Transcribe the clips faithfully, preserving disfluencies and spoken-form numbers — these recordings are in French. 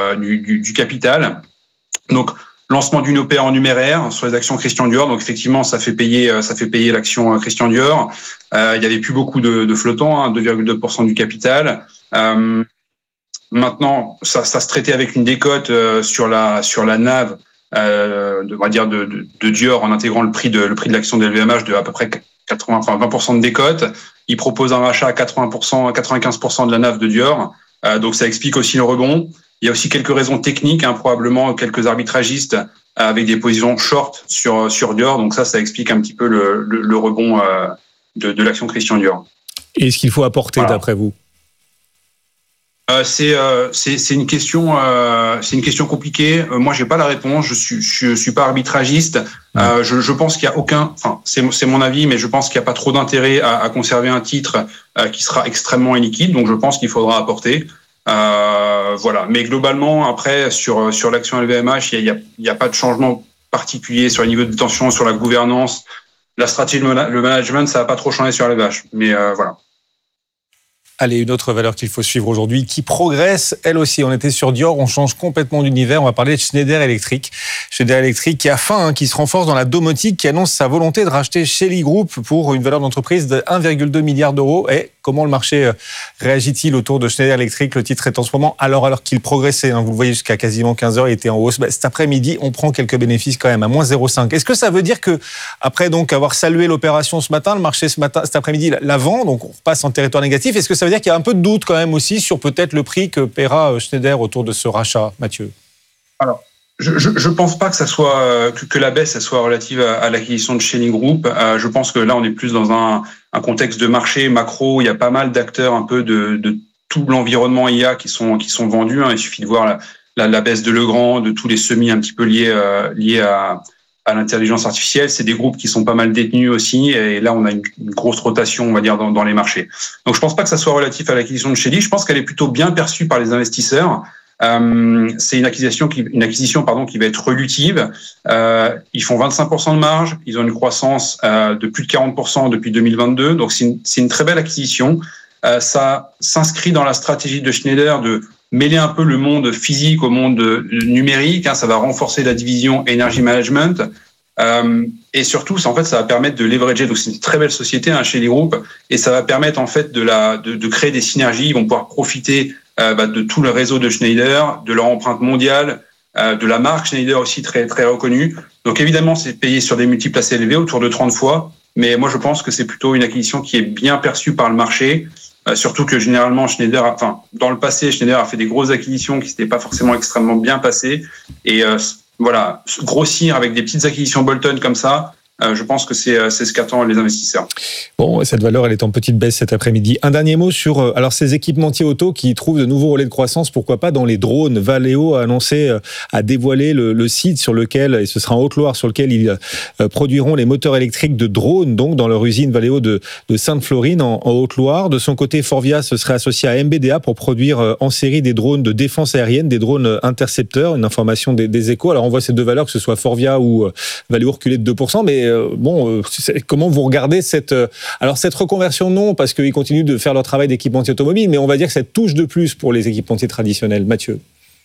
euh, du, du, du capital. Donc, lancement d'une O P A en numéraire sur les actions Christian Dior. Donc, effectivement, ça fait payer, ça fait payer l'action Christian Dior. Euh, il y avait plus beaucoup de, de flottants, hein, deux virgule deux pour cent du capital. Euh, maintenant, ça, ça se traitait avec une décote euh, sur la, sur la N A V, euh, de, on va dire de, de, de Dior en intégrant le prix de, le prix de l'action de L V M H de à peu près quatre-vingts, enfin vingt pour cent de décote. Il propose un rachat à quatre-vingts pour cent, quatre-vingt-quinze pour cent de la N A V de Dior. Euh, donc, ça explique aussi le rebond. Il y a aussi quelques raisons techniques, hein, probablement quelques arbitragistes avec des positions short sur sur Dior. Donc ça, ça explique un petit peu le, le, le rebond euh, de, de l'action Christian Dior. Et est-ce qu'il faut apporter, voilà, d'après vous ? Euh, c'est euh, c'est c'est une question euh, c'est une question compliquée. Euh, moi, j'ai pas la réponse. Je suis je suis pas arbitragiste. Euh, je je pense qu'il y a aucun. Enfin, c'est c'est mon avis, mais je pense qu'il y a pas trop d'intérêt à, à conserver un titre euh, qui sera extrêmement illiquide. Donc, je pense qu'il faudra apporter. Euh, voilà. Mais globalement, après, sur sur l'action L V M H, il y a il y a pas de changement particulier sur les niveaux de détention, sur la gouvernance, la stratégie, le management, ça n'a pas trop changé sur L V M H. Mais euh, voilà. Allez, une autre valeur qu'il faut suivre aujourd'hui, qui progresse, elle aussi. On était sur Dior, on change complètement d'univers. On va parler de Schneider Electric. Schneider Electric qui a faim, hein, qui se renforce dans la domotique, qui annonce sa volonté de racheter Shelly Group pour une valeur d'entreprise de un virgule deux milliard d'euros. Et comment le marché réagit-il autour de Schneider Electric ? Le titre est en ce moment, alors, alors qu'il progressait, hein, vous le voyez, jusqu'à quasiment quinze heures, il était en hausse. Bah, cet après-midi, on prend quelques bénéfices quand même, à moins zéro virgule cinq. Est-ce que ça veut dire que, après donc avoir salué l'opération ce matin, le marché ce matin, cet après-midi la vend, donc on repasse en territoire négatif, est-ce que ça veut dire qu'il y a un peu de doute quand même aussi sur peut-être le prix que paiera Schneider autour de ce rachat, Mathieu ? Alors, je ne pense pas que ça soit que, que la baisse elle soit relative à, à l'acquisition de Shelly Group. Euh, je pense que là, on est plus dans un, un contexte de marché macro. Il y a pas mal d'acteurs un peu de, de tout l'environnement I A qui sont qui sont vendus. Hein. Il suffit de voir la, la, la baisse de Legrand, de tous les semis un petit peu liés euh, liés à à l'intelligence artificielle. C'est des groupes qui sont pas mal détenus aussi. Et là, on a une, une grosse rotation, on va dire, dans, dans les marchés. Donc, je pense pas que ça soit relatif à l'acquisition de Shelly. Je pense qu'elle est plutôt bien perçue par les investisseurs. Euh, c'est une acquisition qui, une acquisition, pardon, qui va être relutive. Euh, ils font vingt-cinq pour cent de marge. Ils ont une croissance euh, de plus de quarante pour cent depuis deux mille vingt-deux. Donc, c'est une, c'est une très belle acquisition. Euh, ça s'inscrit dans la stratégie de Schneider de mêler un peu le monde physique au monde numérique. Hein, ça va renforcer la division Energy Management. Euh, et surtout, ça, en fait, ça va permettre de leverager. Donc, c'est une très belle société, hein, chez les groupes, et ça va permettre en fait de la de, de créer des synergies. Ils vont pouvoir profiter euh, bah, de tout le réseau de Schneider, de leur empreinte mondiale, euh, de la marque Schneider aussi très très reconnue. Donc, évidemment, c'est payé sur des multiples assez élevés, autour de trente fois. Mais moi, je pense que c'est plutôt une acquisition qui est bien perçue par le marché. Euh, surtout que généralement Schneider, a, enfin dans le passé, Schneider a fait des grosses acquisitions qui s'étaient pas forcément extrêmement bien passées. Et euh, voilà, grossir avec des petites acquisitions bolt-on comme ça, euh, je pense que c'est, c'est ce qu'attendent les investisseurs. Bon, cette valeur, elle est en petite baisse cet après-midi. Un dernier mot sur alors ces équipementiers auto qui trouvent de nouveaux relais de croissance, pourquoi pas dans les drones. Valeo a annoncé, a dévoilé le, le site sur lequel, et ce sera en Haute-Loire, sur lequel ils euh, produiront les moteurs électriques de drones, donc dans leur usine Valeo de, de Sainte-Florine en, en Haute-Loire. De son côté, Forvia se serait associé à M B D A pour produire euh, en série des drones de défense aérienne, des drones intercepteurs, une information des, des Échos. Alors on voit ces deux valeurs, que ce soit Forvia ou euh, Valeo reculé de deux pour cent, mais euh, bon, euh, comment vous regardez cette... Euh, alors cette reconversion, non, parce qu'ils continuent de faire leur travail d'équipementier automobile, mais on va dire que cette touche de plus pour les équipementiers traditionnels. Mathieu.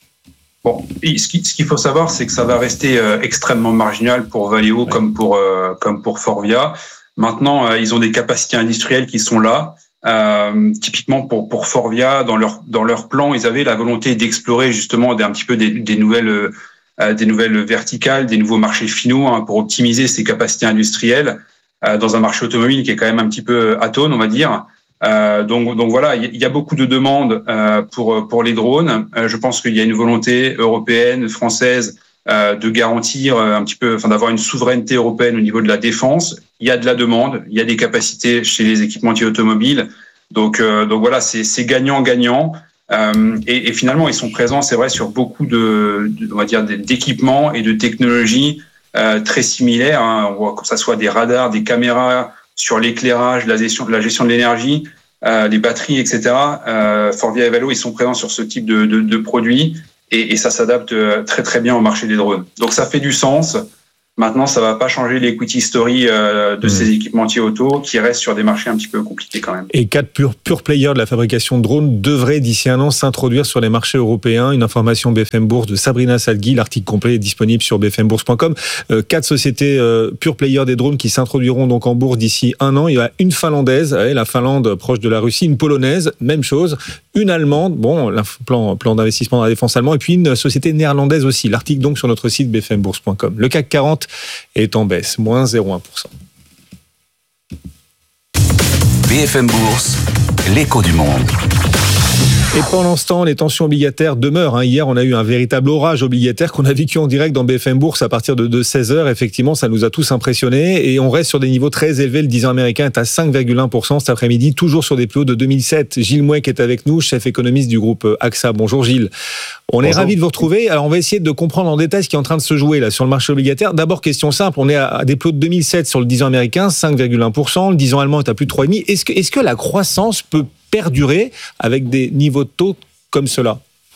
Bon, ce qu'il faut savoir, c'est que ça va rester euh, extrêmement marginal pour Valeo, ouais, comme pour euh, comme pour Forvia. Maintenant, euh, ils ont des capacités industrielles qui sont là. Euh, typiquement pour pour Forvia, dans leur dans leur plan, ils avaient la volonté d'explorer justement des, un petit peu des, des nouvelles euh, des nouvelles verticales, des nouveaux marchés finaux, hein, pour optimiser ses capacités industrielles euh, dans un marché automobile qui est quand même un petit peu atone, on va dire. Euh, donc, donc voilà, il y a beaucoup de demandes euh, pour pour les drones. Euh, je pense qu'il y a une volonté européenne, française, euh, de garantir un petit peu, enfin d'avoir une souveraineté européenne au niveau de la défense. Il y a de la demande, il y a des capacités chez les équipementiers automobiles. Donc, euh, donc voilà, c'est c'est gagnant-gagnant. Euh, et, et finalement, ils sont présents, c'est vrai, sur beaucoup de, de on va dire, d'équipements et de technologies euh, très similaires. Hein. On voit que ça soit des radars, des caméras, sur l'éclairage, la gestion, la gestion de l'énergie, euh, les batteries, et cetera. Euh, Forvia et Valeo, ils sont présents sur ce type de, de, de produits et, et ça s'adapte très très bien au marché des drones. Donc ça fait du sens. Maintenant, ça va pas changer l'equity story euh, de mmh. ces équipementiers auto qui restent sur des marchés un petit peu compliqués quand même. Et quatre pure, pure players de la fabrication de drones devraient d'ici un an s'introduire sur les marchés européens. Une information B F M Bourse de Sabrina Salghi. L'article complet est disponible sur b f m bourse point com. Euh, quatre sociétés euh, pure players des drones qui s'introduiront donc en bourse d'ici un an. Il y a une finlandaise, la Finlande proche de la Russie, une polonaise, même chose, une allemande, bon, plan, plan d'investissement dans la défense allemand, et puis une société néerlandaise aussi. L'article donc sur notre site b f m bourse point com. Le C A C quarante est en baisse, moins zéro virgule un pour cent. B F M Bourse, l'écho du monde. Et pendant ce temps, les tensions obligataires demeurent. Hier, on a eu un véritable orage obligataire qu'on a vécu en direct dans B F M Bourse à partir de seize heures. Effectivement, ça nous a tous impressionnés et on reste sur des niveaux très élevés. Le dix ans américain est à cinq virgule un pour cent cet après-midi, toujours sur des plus hauts de deux mille sept. Gilles Mouek est avec nous, chef économiste du groupe A X A. Bonjour Gilles. On Bonjour. est ravis de vous retrouver. Alors, on va essayer de comprendre en détail ce qui est en train de se jouer là sur le marché obligataire. D'abord, question simple. On est à des plus hauts de deux mille sept sur le dix ans américain, cinq virgule un pour cent. Le dix ans allemand est à plus de trois virgule cinq pour cent. Est-ce que, est-ce que la croissance peut perdurer avec des niveaux de taux comme cela?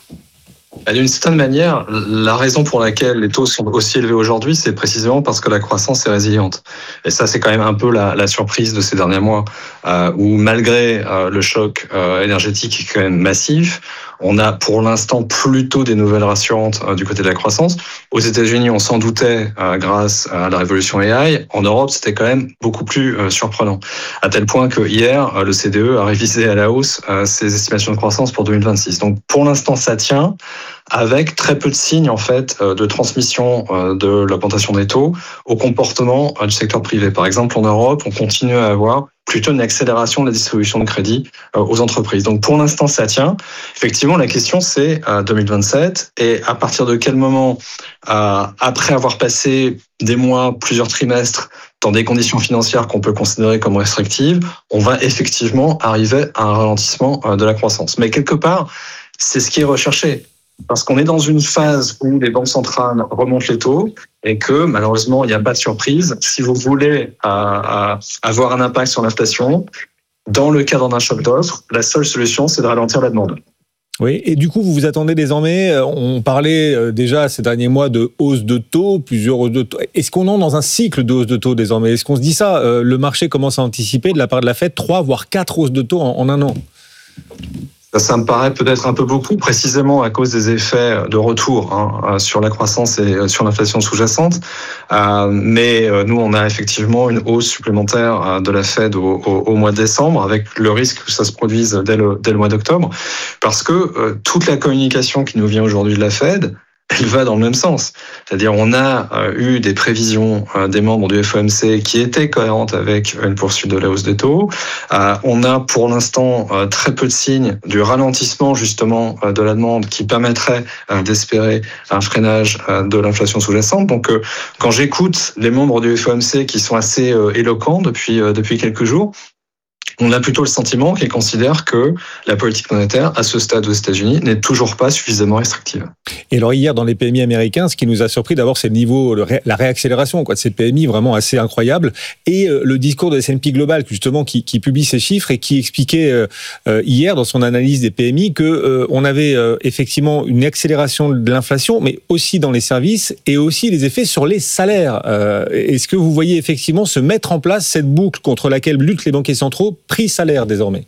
D'une certaine manière, la raison pour laquelle les taux sont aussi élevés aujourd'hui, c'est précisément parce que la croissance est résiliente. Et ça, c'est quand même un peu la, la surprise de ces derniers mois, euh, où malgré euh, le choc euh, énergétique qui est quand même massif, on a pour l'instant plutôt des nouvelles rassurantes euh, du côté de la croissance. Aux États-Unis, on s'en doutait euh, grâce à la révolution A I. En Europe, c'était quand même beaucoup plus euh, surprenant. À tel point que hier, euh, le C D E a révisé à la hausse euh, ses estimations de croissance pour deux mille vingt-six. Donc pour l'instant, ça tient, avec très peu de signes en fait euh, de transmission euh, de l'augmentation des taux au comportement euh, du secteur privé. Par exemple, en Europe, on continue à avoir plutôt une accélération de la distribution de crédit euh, aux entreprises. Donc pour l'instant, ça tient. Effectivement, la question c'est euh, deux mille vingt-sept et à partir de quel moment, euh, après avoir passé des mois, plusieurs trimestres dans des conditions financières qu'on peut considérer comme restrictives, on va effectivement arriver à un ralentissement euh, de la croissance. Mais quelque part, c'est ce qui est recherché. Parce qu'on est dans une phase où les banques centrales remontent les taux et que malheureusement, il n'y a pas de surprise. Si vous voulez euh, euh, avoir un impact sur l'inflation, dans le cadre d'un choc d'offres, la seule solution, c'est de ralentir la demande. Oui, et du coup, vous vous attendez désormais, on parlait déjà ces derniers mois de hausse de taux, plusieurs hausses de taux. Est-ce qu'on est dans un cycle de hausse de taux désormais? Est-ce qu'on se dit ça? Le marché commence à anticiper de la part de la Fed trois voire quatre hausses de taux en, en un an? Ça me paraît peut-être un peu beaucoup, précisément à cause des effets de retour hein, sur la croissance et sur l'inflation sous-jacente. Euh, mais nous, on a effectivement une hausse supplémentaire de la Fed au, au, au mois de décembre, avec le risque que ça se produise dès le, dès le mois d'octobre, parce que euh, toute la communication qui nous vient aujourd'hui de la Fed, elle va dans le même sens. C'est-à-dire, on a euh, eu des prévisions euh, des membres du F O M C qui étaient cohérentes avec une poursuite de la hausse des taux. Euh, on a pour l'instant euh, très peu de signes du ralentissement justement euh, de la demande qui permettrait euh, d'espérer un freinage euh, de l'inflation sous-jacente. Donc, euh, quand j'écoute les membres du F O M C qui sont assez euh, éloquents depuis euh, depuis quelques jours, on a plutôt le sentiment qu'ils considèrent que la politique monétaire, à ce stade aux États-Unis, n'est toujours pas suffisamment restrictive. Et alors hier, dans les P M I américains, ce qui nous a surpris d'abord, c'est le niveau, le ré, la réaccélération quoi, de ces P M I vraiment assez incroyable, et euh, le discours de S and P Global, justement, qui, qui publie ces chiffres et qui expliquait euh, euh, hier, dans son analyse des P M I, que euh, on avait euh, effectivement une accélération de l'inflation, mais aussi dans les services, et aussi les effets sur les salaires. Euh, est-ce que vous voyez effectivement se mettre en place cette boucle contre laquelle luttent les banquiers centraux, prix salaire désormais?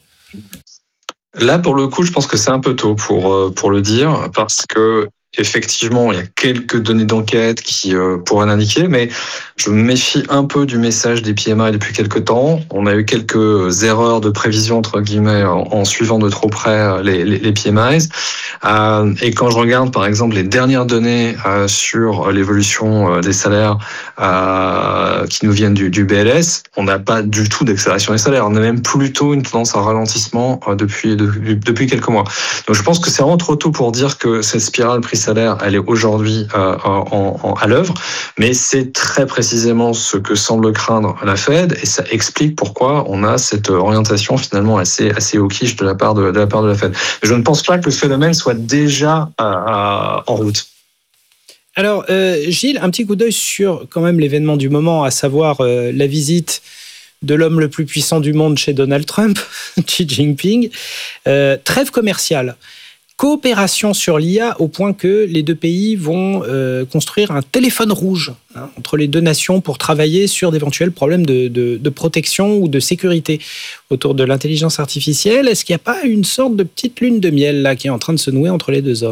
Là, pour le coup, je pense que c'est un peu tôt pour, pour le dire, parce que effectivement, il y a quelques données d'enquête qui euh, pourraient l'indiquer, mais je me méfie un peu du message des P M I depuis quelques temps. On a eu quelques erreurs de prévision, entre guillemets, en, en suivant de trop près les, les, les P M Is. Euh, et quand je regarde, par exemple, les dernières données euh, sur l'évolution euh, des salaires euh, qui nous viennent du, du B L S, on n'a pas du tout d'accélération des salaires. On a même plutôt une tendance à ralentissement euh, depuis, de, depuis quelques mois. Donc je pense que c'est vraiment trop tôt pour dire que cette spirale prix salaire, elle est aujourd'hui euh, en, en, à l'œuvre, mais c'est très précisément ce que semble craindre la Fed, et ça explique pourquoi on a cette orientation finalement assez assez hawkish de la part de, de la part de la Fed. Je ne pense pas que le phénomène soit déjà euh, euh, en route. Alors, euh, Gilles, un petit coup d'œil sur quand même l'événement du moment, à savoir euh, la visite de l'homme le plus puissant du monde chez Donald Trump, Xi Jinping. Euh, trêve commerciale. coopération sur l'I A au point que les deux pays vont euh, construire un téléphone rouge hein, entre les deux nations pour travailler sur d'éventuels problèmes de, de, de protection ou de sécurité autour de l'intelligence artificielle. Est-ce qu'il n'y a pas une sorte de petite lune de miel là qui est en train de se nouer entre les deux hommes ?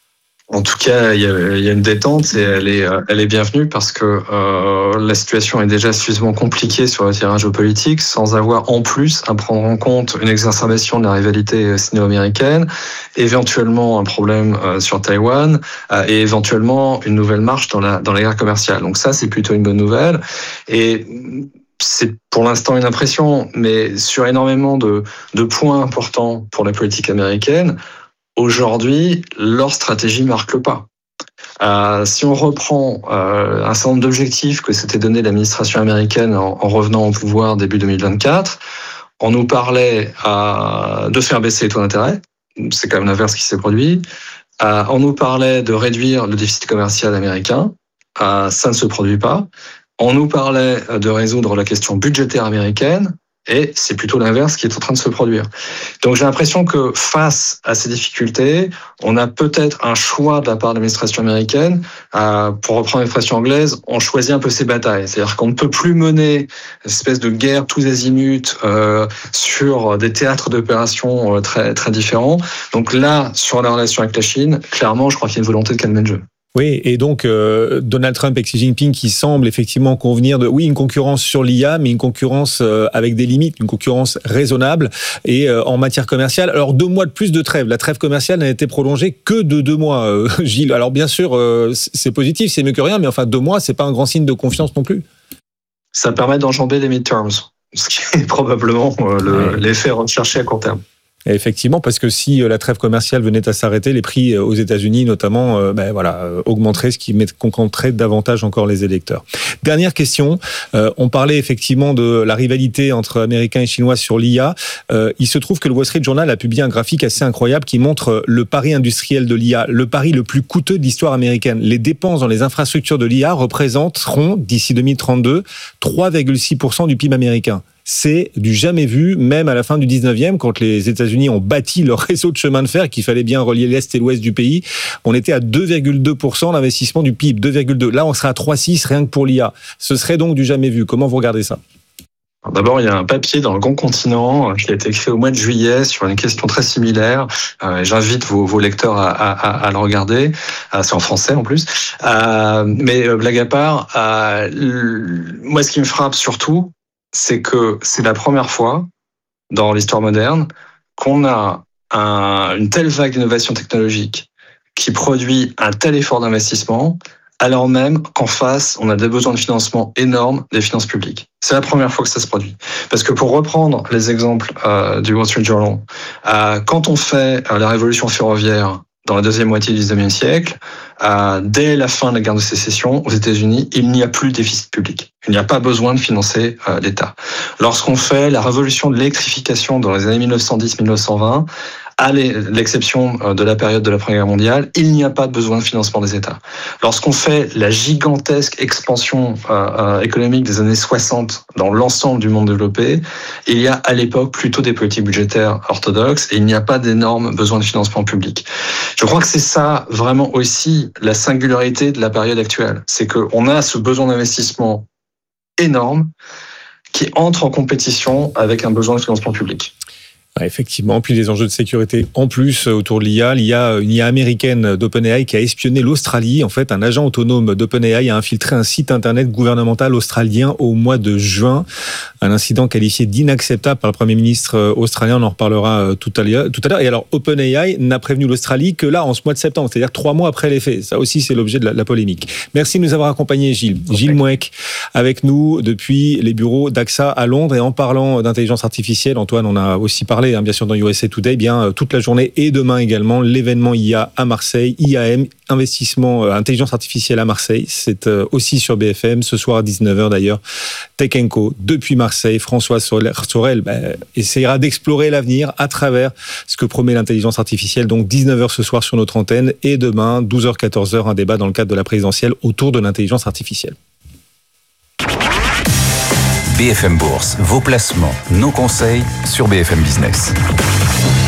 En tout cas, il y a, il y a une détente et elle est, elle est bienvenue parce que euh, la situation est déjà suffisamment compliquée sur le terrain géopolitique sans avoir en plus à prendre en compte une exacerbation de la rivalité sino-américaine, éventuellement un problème euh, sur Taïwan euh, et éventuellement une nouvelle marche dans la, dans la guerre commerciale. Donc ça, c'est plutôt une bonne nouvelle. Et c'est pour l'instant une impression, mais sur énormément de, de points importants pour la politique américaine, aujourd'hui, leur stratégie marque le pas. Euh, si on reprend euh, un certain nombre d'objectifs que s'était donné l'administration américaine en, en revenant au pouvoir début deux mille vingt-quatre, on nous parlait euh, de faire baisser les taux d'intérêt. C'est quand même l'inverse qui s'est produit. Euh, on nous parlait de réduire le déficit commercial américain. Euh, ça ne se produit pas. On nous parlait de résoudre la question budgétaire américaine. Et c'est plutôt l'inverse qui est en train de se produire. Donc j'ai l'impression que face à ces difficultés, on a peut-être un choix de la part de l'administration américaine. Euh, pour reprendre l'expression anglaise, on choisit un peu ses batailles. C'est-à-dire qu'on ne peut plus mener une espèce de guerre tous azimuts euh, sur des théâtres d'opérations très très différents. Donc là, sur la relation avec la Chine, clairement, je crois qu'il y a une volonté de calmer le jeu. Oui, et donc euh, Donald Trump et Xi Jinping qui semblent effectivement convenir de, oui, une concurrence sur l'I A, mais une concurrence euh, avec des limites, une concurrence raisonnable et euh, en matière commerciale. Alors deux mois de plus de trêve. La trêve commerciale n'a été prolongée que de deux mois, euh, Gilles. Alors bien sûr, euh, c'est positif, c'est mieux que rien, mais enfin deux mois, c'est pas un grand signe de confiance non plus. Ça permet d'enjamber les midterms, ce qui est probablement euh, le, ouais. l'effet recherché à court terme. Et effectivement, parce que si la trêve commerciale venait à s'arrêter, les prix aux États-Unis notamment, euh, ben voilà, augmenteraient, ce qui contenterait davantage encore les électeurs. Dernière question, euh, on parlait effectivement de la rivalité entre Américains et Chinois sur l'I A. Euh, il se trouve que le Wall Street Journal a publié un graphique assez incroyable qui montre le pari industriel de l'I A, le pari le plus coûteux de l'histoire américaine. Les dépenses dans les infrastructures de l'I A représenteront, d'ici deux mille trente-deux, trois virgule six pour cent du P I B américain. C'est du jamais vu, même à la fin du dix-neuvième, quand les États-Unis ont bâti leur réseau de chemin de fer, qu'il fallait bien relier l'Est et l'Ouest du pays. On était à deux virgule deux pour cent d'investissement du P I B, deux virgule deux. Là, on serait à trois virgule six rien que pour l'I A. Ce serait donc du jamais vu. Comment vous regardez ça ? Alors d'abord, il y a un papier dans le Grand Continent qui a été écrit au mois de juillet sur une question très similaire. Euh, j'invite vos, vos lecteurs à, à, à le regarder. Euh, c'est en français en plus. Euh, mais blague à part, euh, moi, ce qui me frappe surtout, c'est que c'est la première fois dans l'histoire moderne qu'on a un, une telle vague d'innovation technologique qui produit un tel effort d'investissement, alors même qu'en face, on a des besoins de financement énormes des finances publiques. C'est la première fois que ça se produit. Parce que pour reprendre les exemples euh, du Wall Street Journal, euh, quand on fait euh, la révolution ferroviaire dans la deuxième moitié du dix-neuvième siècle, euh, dès la fin de la guerre de sécession aux États-Unis, il n'y a plus de déficit public. Il n'y a pas besoin de financer euh, l'État. Lorsqu'on fait la révolution de l'électrification dans les années mille neuf cent dix mille neuf cent vingt, à l'exception de la période de la Première Guerre mondiale, il n'y a pas de besoin de financement des États. Lorsqu'on fait la gigantesque expansion euh, économique des années soixante dans l'ensemble du monde développé, il y a à l'époque plutôt des politiques budgétaires orthodoxes et il n'y a pas d'énormes besoins de financement public. Je crois que c'est ça vraiment aussi la singularité de la période actuelle. C'est qu'on a ce besoin d'investissement énorme qui entre en compétition avec un besoin de financement public. Effectivement, puis les enjeux de sécurité en plus autour de l'I A. L'I A, une I A américaine d'OpenAI qui a espionné l'Australie. En fait, un agent autonome d'OpenAI a infiltré un site internet gouvernemental australien au mois de juin. Un incident qualifié d'inacceptable par le Premier ministre australien. On en reparlera tout à l'heure. Tout à l'heure. Et alors, OpenAI n'a prévenu l'Australie que là, en ce mois de septembre, c'est-à-dire trois mois après les faits. Ça aussi, c'est l'objet de la, la polémique. Merci de nous avoir accompagnés, Gilles. Okay. Gilles Mouek, avec nous depuis les bureaux d'A X A à Londres. Et en parlant d'intelligence artificielle, Antoine, on a aussi parlé bien sûr dans U S A Today, bien toute la journée et demain également l'événement I A à Marseille, I A M, investissement euh, intelligence artificielle à Marseille, c'est euh, aussi sur B F M ce soir à dix-neuf heures d'ailleurs. Tech and Co depuis Marseille, François Sorel bah, essaiera d'explorer l'avenir à travers ce que promet l'intelligence artificielle. Donc dix-neuf heures ce soir sur notre antenne et demain douze heures quatorze heures un débat dans le cadre de la présidentielle autour de l'intelligence artificielle. B F M Bourse, vos placements, nos conseils sur B F M Business.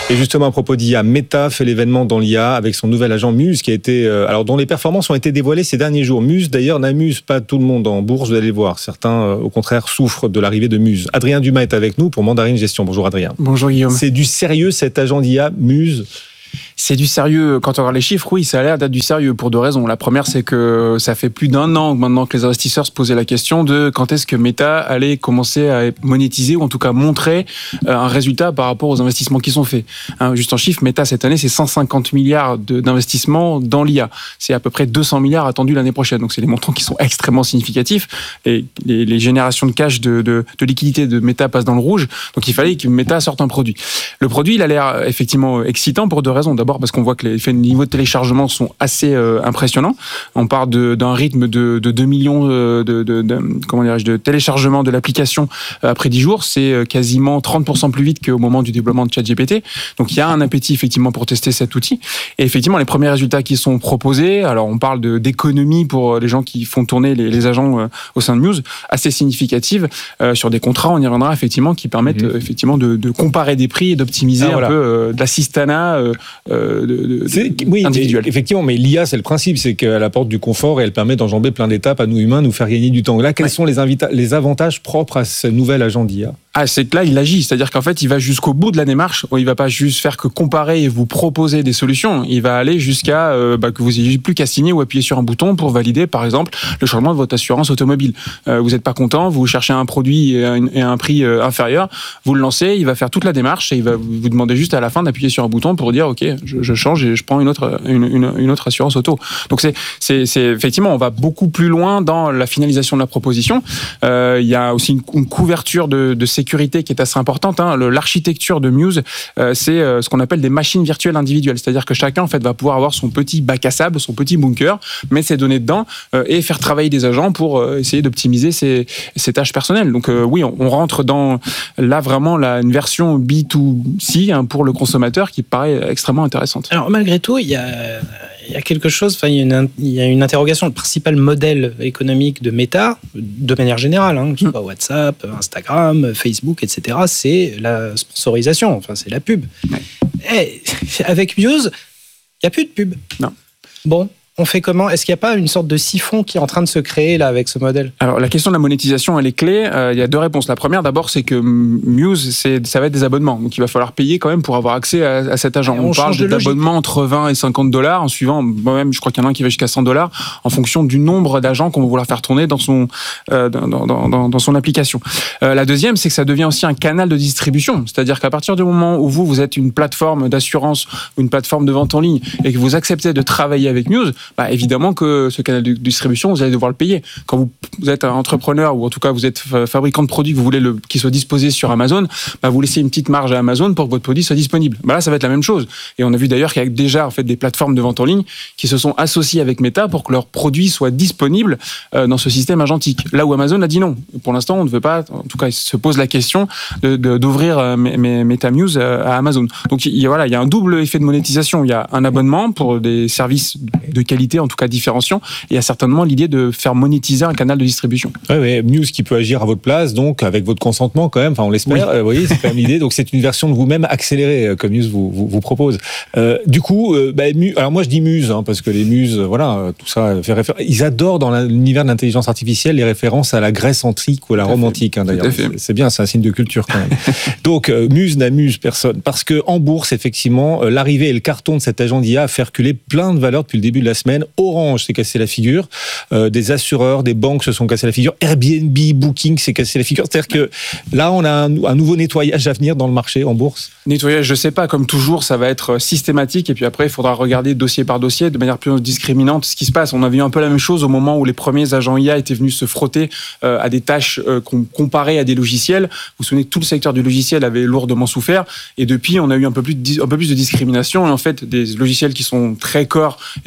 Et justement, à propos d'I A, Meta fait l'événement dans l'I A avec son nouvel agent Muse, qui a été, euh, alors dont les performances ont été dévoilées ces derniers jours. Muse, d'ailleurs, n'amuse pas tout le monde en bourse, vous allez le voir. Certains, euh, au contraire, souffrent de l'arrivée de Muse. Adrien Dumas est avec nous pour Mandarine Gestion. Bonjour Adrien. Bonjour Guillaume. C'est du sérieux cet agent d'I A Muse? C'est du sérieux. Quand on regarde les chiffres, oui, ça a l'air d'être du sérieux pour deux raisons. La première, c'est que ça fait plus d'un an maintenant que les investisseurs se posaient la question de quand est-ce que Meta allait commencer à monétiser ou en tout cas montrer un résultat par rapport aux investissements qui sont faits. Hein, juste en chiffre, Meta cette année, c'est cent cinquante milliards de, d'investissements dans l'I A. C'est à peu près deux cents milliards attendus l'année prochaine. Donc c'est des montants qui sont extrêmement significatifs. Les, les, les générations de cash, de, de, de liquidité de Meta passent dans le rouge. Donc il fallait que Meta sorte un produit. Le produit, il a l'air effectivement excitant pour deux raisons. D'abord parce qu'on voit que les niveaux de téléchargement sont assez euh, impressionnants. On part de, d'un rythme de, de deux millions de, de, de, de, comment dirais-je, de téléchargements de l'application après dix jours. C'est quasiment trente pour cent plus vite qu'au moment du développement de ChatGPT. Donc il y a un appétit effectivement pour tester cet outil. Et effectivement, les premiers résultats qui sont proposés, alors on parle de, d'économie pour les gens qui font tourner les, les agents euh, au sein de Muse, assez significative euh, sur des contrats, on y reviendra effectivement, qui permettent mmh. euh, effectivement de, de comparer des prix et d'optimiser ah, voilà. un peu euh, de l'assistanat euh, de, de, c'est, oui, individuel. Effectivement, mais l'I A, c'est le principe, c'est qu'elle apporte du confort et elle permet d'enjamber plein d'étapes à nous humains, nous faire gagner du temps. Là, quels ouais. sont les, invita- les avantages propres à ce nouvel agent d'I A? Ah, c'est que là, il agit. C'est-à-dire qu'en fait, il va jusqu'au bout de la démarche. Il va pas juste faire que comparer et vous proposer des solutions. Il va aller jusqu'à euh, bah, que vous n'ayez plus qu'à signer ou appuyer sur un bouton pour valider, par exemple, le changement de votre assurance automobile. Euh, vous n'êtes pas content, vous cherchez un produit et un, et un prix euh, inférieur, vous le lancez, il va faire toute la démarche et il va vous demander juste à la fin d'appuyer sur un bouton pour dire, OK, je, je change et je prends une autre, une, une, une autre assurance auto. Donc, c'est, c'est, c'est effectivement, on va beaucoup plus loin dans la finalisation de la proposition. Euh, il y a aussi une, une couverture de, de sécurité sécurité qui est assez importante. Hein. Le, l'architecture de Muse, euh, c'est euh, ce qu'on appelle des machines virtuelles individuelles. C'est-à-dire que chacun en fait va pouvoir avoir son petit bac à sable, son petit bunker, mettre ses données dedans euh, et faire travailler des agents pour euh, essayer d'optimiser ses, ses tâches personnelles. Donc euh, oui, on, on rentre dans là vraiment la, une version B deux C hein, pour le consommateur qui paraît extrêmement intéressante. Alors malgré tout, il y a Il y a quelque chose, enfin, il y a une, il y a une interrogation. Le principal modèle économique de Meta, de manière générale, hein, que ce soit WhatsApp, Instagram, Facebook, et cetera, c'est la sponsorisation, enfin, c'est la pub. Ouais. Et avec Muse, il n'y a plus de pub. Non. Bon. On fait comment ? Est-ce qu'il n'y a pas une sorte de siphon qui est en train de se créer là avec ce modèle ? Alors la question de la monétisation, elle est clé. Euh, il y a deux réponses. La première, d'abord, c'est que Muse, c'est, ça va être des abonnements. Donc il va falloir payer quand même pour avoir accès à, à cet agent. On, on parle d'abonnements entre vingt et cinquante dollars, en suivant, moi-même, je crois qu'il y en a un qui va jusqu'à cent dollars, en fonction du nombre d'agents qu'on va vouloir faire tourner dans son, euh, dans, dans, dans, dans son application. Euh, la deuxième, c'est que ça devient aussi un canal de distribution. C'est-à-dire qu'à partir du moment où vous, vous êtes une plateforme d'assurance ou une plateforme de vente en ligne et que vous acceptez de travailler avec Muse, bah, évidemment que ce canal de distribution, vous allez devoir le payer. Quand vous, vous êtes un entrepreneur ou en tout cas vous êtes fabricant de produits, que vous voulez le, qu'il soit disposé sur Amazon, bah, vous laissez une petite marge à Amazon pour que votre produit soit disponible. Bah, là, ça va être la même chose. Et on a vu d'ailleurs qu'il y a déjà en fait, des plateformes de vente en ligne qui se sont associées avec Meta pour que leurs produits soient disponibles euh, dans ce système agentique. Là où Amazon a dit non. Pour l'instant, on ne veut pas, en tout cas, il se pose la question de, de, d'ouvrir euh, Meta Muse à Amazon. Donc il y, a, voilà, il y a un double effet de monétisation. Il y a un abonnement pour des services de qualité, en tout cas différenciants, et il y a certainement l'idée de faire monétiser un canal de distribution. Oui, oui, Muse qui peut agir à votre place, donc avec votre consentement quand même, enfin on l'espère, oui. euh, vous voyez, c'est quand même l'idée, donc c'est une version de vous-même accélérée, euh, comme Muse vous, vous, vous propose. Euh, du coup, euh, bah, Muse, alors moi je dis Muse, hein, parce que les Muses, voilà, tout ça fait référence, ils adorent dans l'univers de l'intelligence artificielle les références à la Grèce antique ou à la Rome antique, hein, d'ailleurs. C'est, c'est bien, c'est un signe de culture quand même. Donc euh, Muse n'amuse personne, parce que en bourse, effectivement, euh, l'arrivée et le carton de cet agent d'I A a fait reculer plein de valeurs depuis le début de la semaine. Orange s'est cassé la figure, euh, des assureurs, des banques se sont cassés la figure, Airbnb, Booking s'est cassé la figure. C'est-à-dire que là, on a un, un nouveau nettoyage à venir dans le marché en bourse. Nettoyage, je sais pas, comme toujours, ça va être systématique et puis après, il faudra regarder dossier par dossier de manière plus discriminante ce qui se passe. On a vu un peu la même chose au moment où les premiers agents I A étaient venus se frotter euh, à des tâches euh, qu'on comparait à des logiciels. Vous vous souvenez que tout le secteur du logiciel avait lourdement souffert et depuis, on a eu un peu plus de, un peu plus de discrimination et en fait, des logiciels qui sont très core et qui sont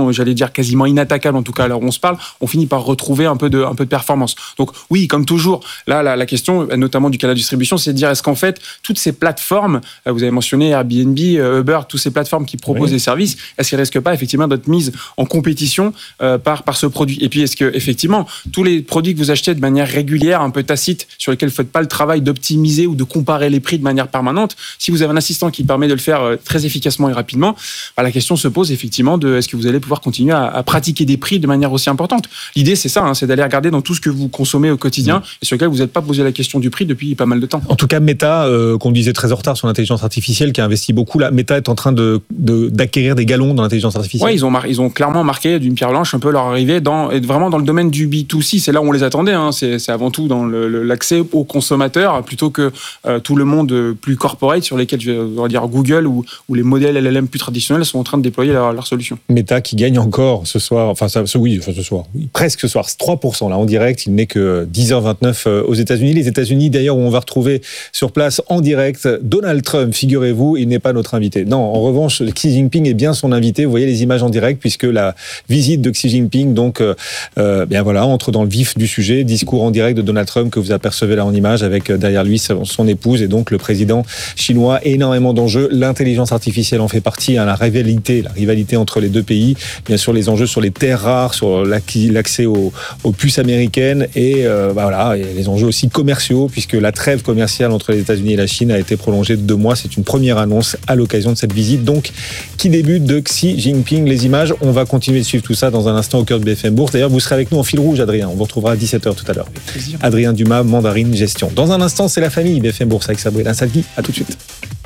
sont, j'allais dire, quasiment inattaquables, en tout cas à l'heure où on se parle, on finit par retrouver un peu de, un peu de performance. Donc oui, comme toujours, là, la, la question, notamment du cas de la distribution, c'est de dire, est-ce qu'en fait, toutes ces plateformes, vous avez mentionné Airbnb, Uber, toutes ces plateformes qui proposent oui. des services, est-ce qu'elles risquent pas effectivement d'être mises en compétition euh, par, par ce produit? Et puis, est-ce que effectivement, tous les produits que vous achetez de manière régulière, un peu tacite, sur lesquels vous ne faites pas le travail d'optimiser ou de comparer les prix de manière permanente, si vous avez un assistant qui permet de le faire très efficacement et rapidement, bah, la question se pose effectivement de est-ce que vous allez pouvoir continuer à, à pratiquer des prix de manière aussi importante? L'idée, c'est ça, hein, c'est d'aller regarder dans tout ce que vous consommez au quotidien mmh. et sur lequel vous n'êtes pas posé la question du prix depuis pas mal de temps. En tout cas, Meta, euh, qu'on disait très en retard sur l'intelligence artificielle, qui a investi beaucoup, là, Meta est en train de, de, d'acquérir des galons dans l'intelligence artificielle. Oui, ils ont, mar- ils ont clairement marqué d'une pierre blanche un peu leur arrivée dans, et vraiment dans le domaine du B deux C. C'est là où on les attendait. Hein. C'est, c'est avant tout dans le, le, l'accès aux consommateurs plutôt que euh, tout le monde plus corporate sur lesquels, je vais dire, Google ou, ou les modèles L L M plus traditionnels sont en train de déployer leur, leur solution. Meta qui gagne encore ce soir, enfin ça, ce, oui, enfin ce soir, oui, presque ce soir, c'est trois pour cent là en direct. Il n'est que dix heures vingt-neuf aux États-Unis. Les États-Unis d'ailleurs où on va retrouver sur place en direct Donald Trump. Figurez-vous, il n'est pas notre invité. Non, en revanche, Xi Jinping est bien son invité. Vous voyez les images en direct puisque la visite de Xi Jinping donc euh, bien voilà entre dans le vif du sujet. Discours en direct de Donald Trump que vous apercevez là en image avec derrière lui son épouse et donc le président chinois. Énormément d'enjeux. L'intelligence artificielle en fait partie. Hein, la rivalité, la rivalité entre les deux pays. Bien sûr les enjeux sur les terres rares, sur l'accès aux, aux puces américaines et euh, bah voilà et les enjeux aussi commerciaux puisque la trêve commerciale entre les États-Unis et la Chine a été prolongée de deux mois. C'est une première annonce à l'occasion de cette visite donc qui débute de Xi Jinping. Les images, on va continuer de suivre tout ça dans un instant au cœur de B F M Bourse. D'ailleurs, vous serez avec nous en fil rouge, Adrien. On vous retrouvera à dix-sept heures tout à l'heure. Adrien Dumas, Mandarine Gestion. Dans un instant, c'est la famille B F M Bourse avec Sabrina Salvi. À tout de suite.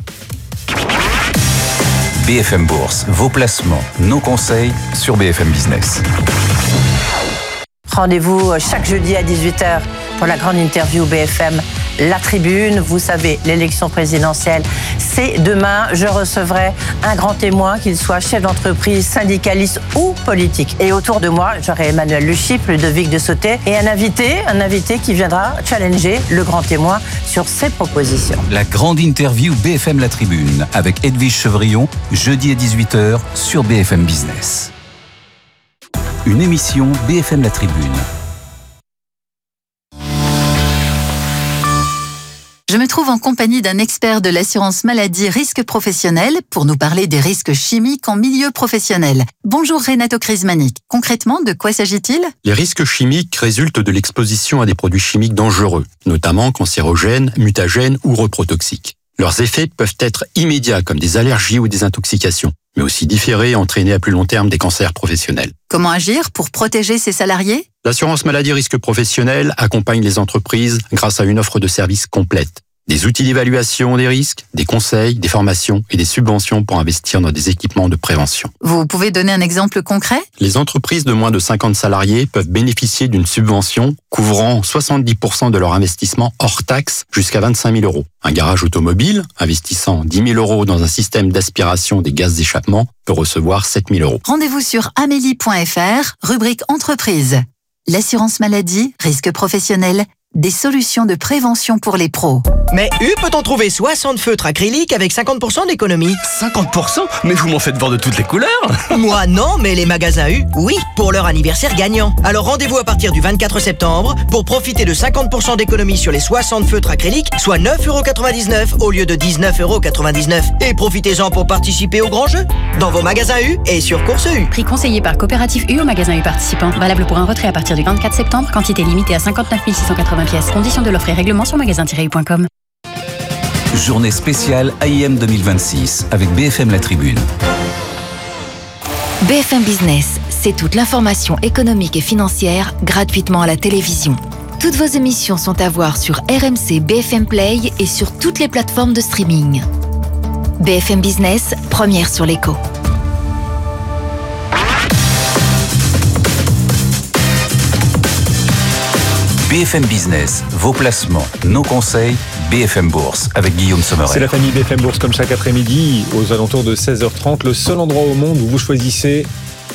B F M Bourse, vos placements, nos conseils sur B F M Business. Rendez-vous chaque jeudi à dix-huit heures pour la grande interview B F M La Tribune. Vous savez, l'élection présidentielle, c'est demain. Je recevrai un grand témoin, qu'il soit chef d'entreprise, syndicaliste ou politique. Et autour de moi, j'aurai Emmanuel Le Chypre, Ludovic de Sauté et un invité, un invité qui viendra challenger le grand témoin sur ses propositions. La grande interview B F M La Tribune avec Edwige Chevrillon, jeudi à dix-huit heures sur B F M Business. Une émission B F M La Tribune. Je me trouve en compagnie d'un expert de l'assurance maladie risque professionnel pour nous parler des risques chimiques en milieu professionnel. Bonjour Renato Crismanic. Concrètement, de quoi s'agit-il ? Les risques chimiques résultent de l'exposition à des produits chimiques dangereux, notamment cancérogènes, mutagènes ou reprotoxiques. Leurs effets peuvent être immédiats comme des allergies ou des intoxications, mais aussi différés et entraîner à plus long terme des cancers professionnels. Comment agir pour protéger ses salariés ? L'assurance maladie risque professionnel accompagne les entreprises grâce à une offre de services complète. Des outils d'évaluation des risques, des conseils, des formations et des subventions pour investir dans des équipements de prévention. Vous pouvez donner un exemple concret ? Les entreprises de moins de cinquante salariés peuvent bénéficier d'une subvention couvrant soixante-dix pour cent de leur investissement hors taxe jusqu'à vingt-cinq mille euros. Un garage automobile investissant dix mille euros dans un système d'aspiration des gaz d'échappement peut recevoir sept mille euros. Rendez-vous sur amélie point f r, rubrique entreprise. L'assurance maladie, risque professionnel, des solutions de prévention pour les pros. Mais U peut-on trouver soixante feutres acryliques avec cinquante pour cent d'économie? cinquante pour cent? Mais vous m'en faites voir de toutes les couleurs. Moi non, mais les magasins U, oui, pour leur anniversaire gagnant. Alors rendez-vous à partir du vingt-quatre septembre pour profiter de cinquante pour cent d'économie sur les soixante feutres acryliques, soit neuf euros quatre-vingt-dix-neuf au lieu de dix-neuf euros quatre-vingt-dix-neuf. Et profitez-en pour participer au grand jeu dans vos magasins U et sur Course U. Prix conseillé par Coopérative U au magasin U participant. Valable pour un retrait à partir du vingt-quatre septembre. Quantité limitée à cinquante-neuf mille six cent quatre-vingts pièces. Conditions de l'offre et règlement sur magasin tiret u point com. Journée spéciale A I M deux mille vingt-six avec B F M La Tribune. B F M Business, c'est toute l'information économique et financière gratuitement à la télévision. Toutes vos émissions sont à voir sur R M C B F M Play et sur toutes les plateformes de streaming. B F M Business, première sur l'écho. B F M Business, vos placements, nos conseils, B F M Bourse avec Guillaume Sommeret. C'est la famille B F M Bourse comme chaque après-midi aux alentours de seize heures trente. Le seul endroit au monde où vous choisissez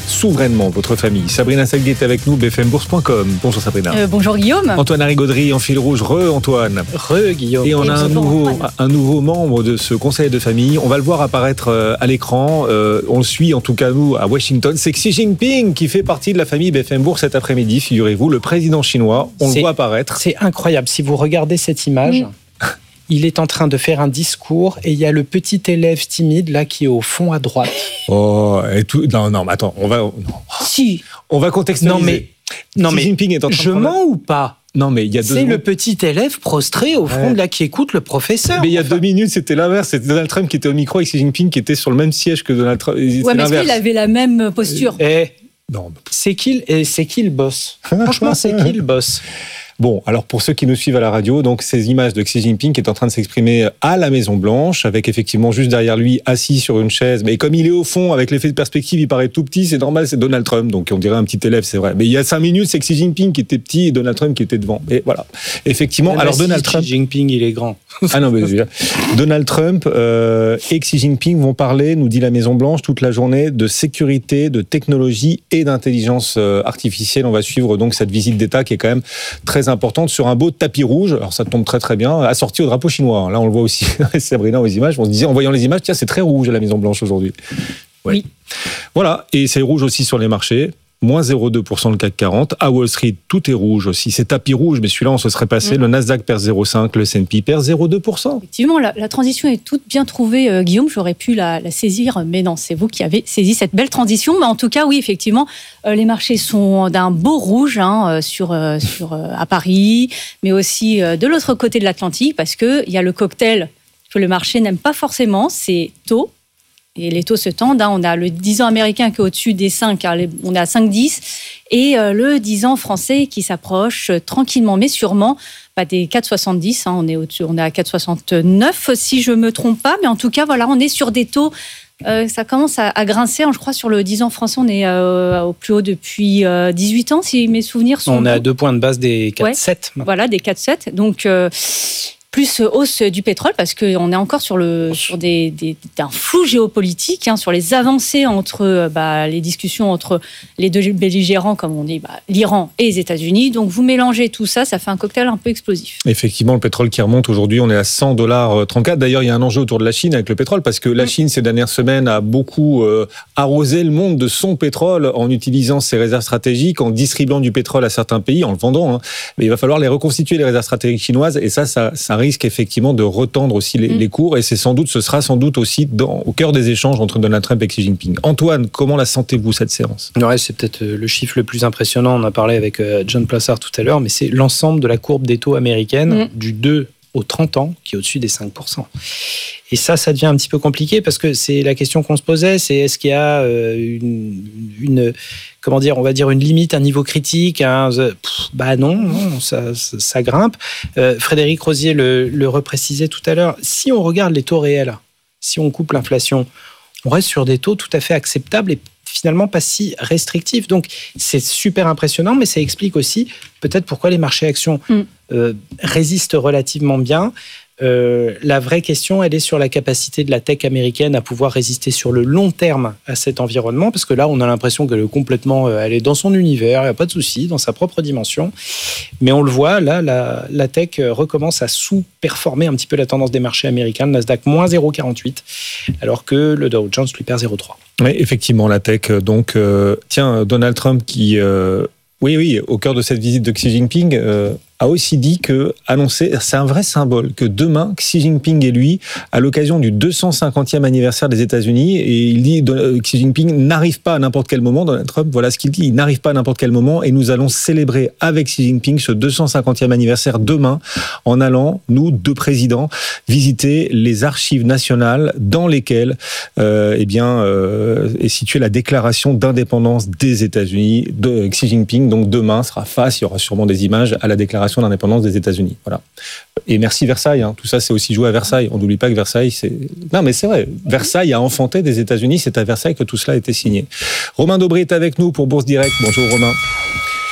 souverainement votre famille. Sabrina Salguet est avec nous, b f m bourse point com. Bonjour Sabrina. Euh, bonjour Guillaume. Antoine Arigaudry en fil rouge. Re Antoine. Re Guillaume. Et on Et a un nouveau, un nouveau membre de ce conseil de famille. On va le voir apparaître à l'écran. Euh, on le suit en tout cas nous à Washington. C'est Xi Jinping qui fait partie de la famille B F M Bourse cet après-midi. Figurez-vous, le président chinois. On C'est- le voit apparaître. C'est incroyable. Si vous regardez cette image, Mm. il est en train de faire un discours et il y a le petit élève timide là qui est au fond à droite. Oh, et tout. Non, non, mais attends, on va, non. Si. on va contextualiser. Non mais, non Xi mais, Jinping est en train je de prendre- mens ou pas? Non, mais il y a deux C'est secondes- le petit élève prostré au fond Ouais. de là qui écoute le professeur. Mais il y a Enfin, deux minutes, c'était l'inverse. C'était Donald Trump qui était au micro et Xi Jinping qui était sur le même siège que Donald Trump. C'est Ouais, mais est-ce l'inverse. qu'il avait la même posture? Eh, Non. c'est qui, le- eh, c'est qui le boss? Franchement, c'est qui le boss? Bon, alors pour ceux qui nous suivent à la radio, donc ces images de Xi Jinping qui est en train de s'exprimer à la Maison Blanche, avec effectivement juste derrière lui assis sur une chaise, mais comme il est au fond avec l'effet de perspective, il paraît tout petit, c'est normal, c'est Donald Trump, donc on dirait un petit élève, c'est vrai. Mais il y a cinq minutes, c'est Xi Jinping qui était petit et Donald Trump qui était devant. Et voilà, effectivement. Même Alors si Donald Xi Trump. Jinping, il est grand. Ah non, mais je veux dire, Donald Trump euh, et Xi Jinping vont parler, nous dit la Maison Blanche, toute la journée de sécurité, de technologie et d'intelligence euh, artificielle. On va suivre donc cette visite d'État qui est quand même très importante sur un beau tapis rouge. Alors ça tombe très très bien, assorti au drapeau chinois. Là, on le voit aussi, Sabrina, aux images. On se disait en voyant les images, tiens, c'est très rouge à la Maison Blanche aujourd'hui. Ouais. Oui. Voilà, et c'est rouge aussi sur les marchés. moins zéro virgule deux pour cent le C A C quarante. À Wall Street, tout est rouge aussi. C'est tapis rouge, mais celui-là, on se serait passé. Mmh. Le Nasdaq perd zéro virgule cinq, le S and P perd zéro virgule deux pour cent. Effectivement, la, la transition est toute bien trouvée, euh, Guillaume. J'aurais pu la, la saisir, mais non, c'est vous qui avez saisi cette belle transition. Mais en tout cas, oui, effectivement, euh, les marchés sont d'un beau rouge hein, euh, sur, euh, sur, euh, à Paris, mais aussi euh, de l'autre côté de l'Atlantique, parce qu'il y a le cocktail que le marché n'aime pas forcément, c'est taux. Et les taux se tendent. Hein. On a le dix ans américain qui est au-dessus des cinq, hein, les- on est à cinq virgule dix, et euh, le dix ans français qui s'approche euh, tranquillement, mais sûrement, bah, des quatre virgule soixante-dix. Hein. On est au-dessus, on est à quatre virgule soixante-neuf, si je me trompe pas. Mais en tout cas, voilà, on est sur des taux. Euh, ça commence à, à grincer. Hein. Je crois sur le dix ans français, on est euh, au plus haut depuis euh, dix-huit ans, si mes souvenirs sont On est à bons. deux points de base des quatre Ouais. sept. Voilà, des quatre virgule sept. Donc, euh, plus hausse du pétrole, parce qu'on est encore sur, le, sur des, des, un flou géopolitique, hein, sur les avancées entre bah, les discussions entre les deux belligérants, comme on dit, bah, l'Iran et les États-Unis. Donc, vous mélangez tout ça, ça fait un cocktail un peu explosif. Effectivement, le pétrole qui remonte aujourd'hui, on est à cent dollars trente-quatre. D'ailleurs, il y a un enjeu autour de la Chine avec le pétrole, parce que la Chine, ces dernières semaines, a beaucoup euh, arrosé le monde de son pétrole en utilisant ses réserves stratégiques, en distribuant du pétrole à certains pays, en le vendant. Hein. Mais il va falloir les reconstituer, les réserves stratégiques chinoises, et ça, ça, ça risque effectivement de retendre aussi les, mmh. les cours, et c'est sans doute, ce sera sans doute aussi dans, au cœur des échanges entre Donald Trump et Xi Jinping. Antoine, comment la sentez-vous, cette séance ? Ouais, c'est peut-être le chiffre le plus impressionnant. On en a parlé avec John Plassard tout à l'heure, mais c'est l'ensemble de la courbe des taux américaine mmh. du deux au trente ans qui est au-dessus des cinq pour cent. Et ça, ça devient un petit peu compliqué parce que c'est la question qu'on se posait, c'est est-ce qu'il y a une, une comment dire, on va dire une limite, un niveau critique, hein, pff, bah non, non ça, ça, ça grimpe. Euh, Frédéric Rosier le, le reprécisait tout à l'heure. Si on regarde les taux réels, si on coupe l'inflation, on reste sur des taux tout à fait acceptables et finalement pas si restrictifs. Donc c'est super impressionnant, mais ça explique aussi peut-être pourquoi les marchés actions mm. euh, résistent relativement bien. Euh, la vraie question, elle est sur la capacité de la tech américaine à pouvoir résister sur le long terme à cet environnement, parce que là, on a l'impression qu'elle est complètement, elle est dans son univers, il n'y a pas de souci, dans sa propre dimension. Mais on le voit, là, la, la tech recommence à sous-performer un petit peu la tendance des marchés américains. Le Nasdaq, moins zéro virgule quarante-huit, alors que le Dow Jones lui perd zéro virgule trois. Oui, effectivement, la tech. Donc, euh, tiens, Donald Trump qui... Euh, oui, oui, au cœur de cette visite de Xi Jinping... Euh, a aussi dit que, annoncé, c'est un vrai symbole, que demain, Xi Jinping et lui, à l'occasion du deux cent cinquantième anniversaire des États-Unis, et il dit que Xi Jinping n'arrive pas à n'importe quel moment, Donald Trump, voilà ce qu'il dit, il n'arrive pas à n'importe quel moment, et nous allons célébrer avec Xi Jinping ce deux cent cinquantième anniversaire demain, en allant, nous, deux présidents, visiter les archives nationales dans lesquelles euh, eh bien, euh, est située la déclaration d'indépendance des États-Unis. De Xi Jinping, donc demain, sera face, il y aura sûrement des images à la déclaration d'indépendance des États-Unis. Voilà. Et merci Versailles. Hein. Tout ça, c'est aussi joué à Versailles. On n'oublie pas que Versailles, c'est... Non, mais c'est vrai. Versailles a enfanté des États-Unis. C'est à Versailles que tout cela a été signé. Romain Dobré est avec nous pour Bourse Direct. Bonjour Romain.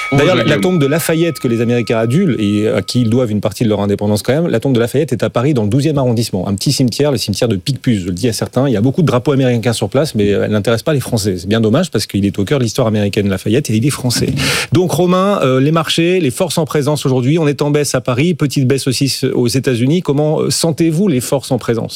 D'ailleurs, la tombe de Lafayette que les Américains adulent et à qui ils doivent une partie de leur indépendance quand même, la tombe de Lafayette est à Paris dans le douzième arrondissement. Un petit cimetière, le cimetière de Picpus, je le dis à certains. Il y a beaucoup de drapeaux américains sur place, mais elle n'intéresse pas les Français. C'est bien dommage parce qu'il est au cœur de l'histoire américaine, Lafayette, et il est français. Donc Romain, euh, les marchés, les forces en présence aujourd'hui, on est en baisse à Paris, petite baisse aussi aux États-Unis. Comment sentez-vous les forces en présence ?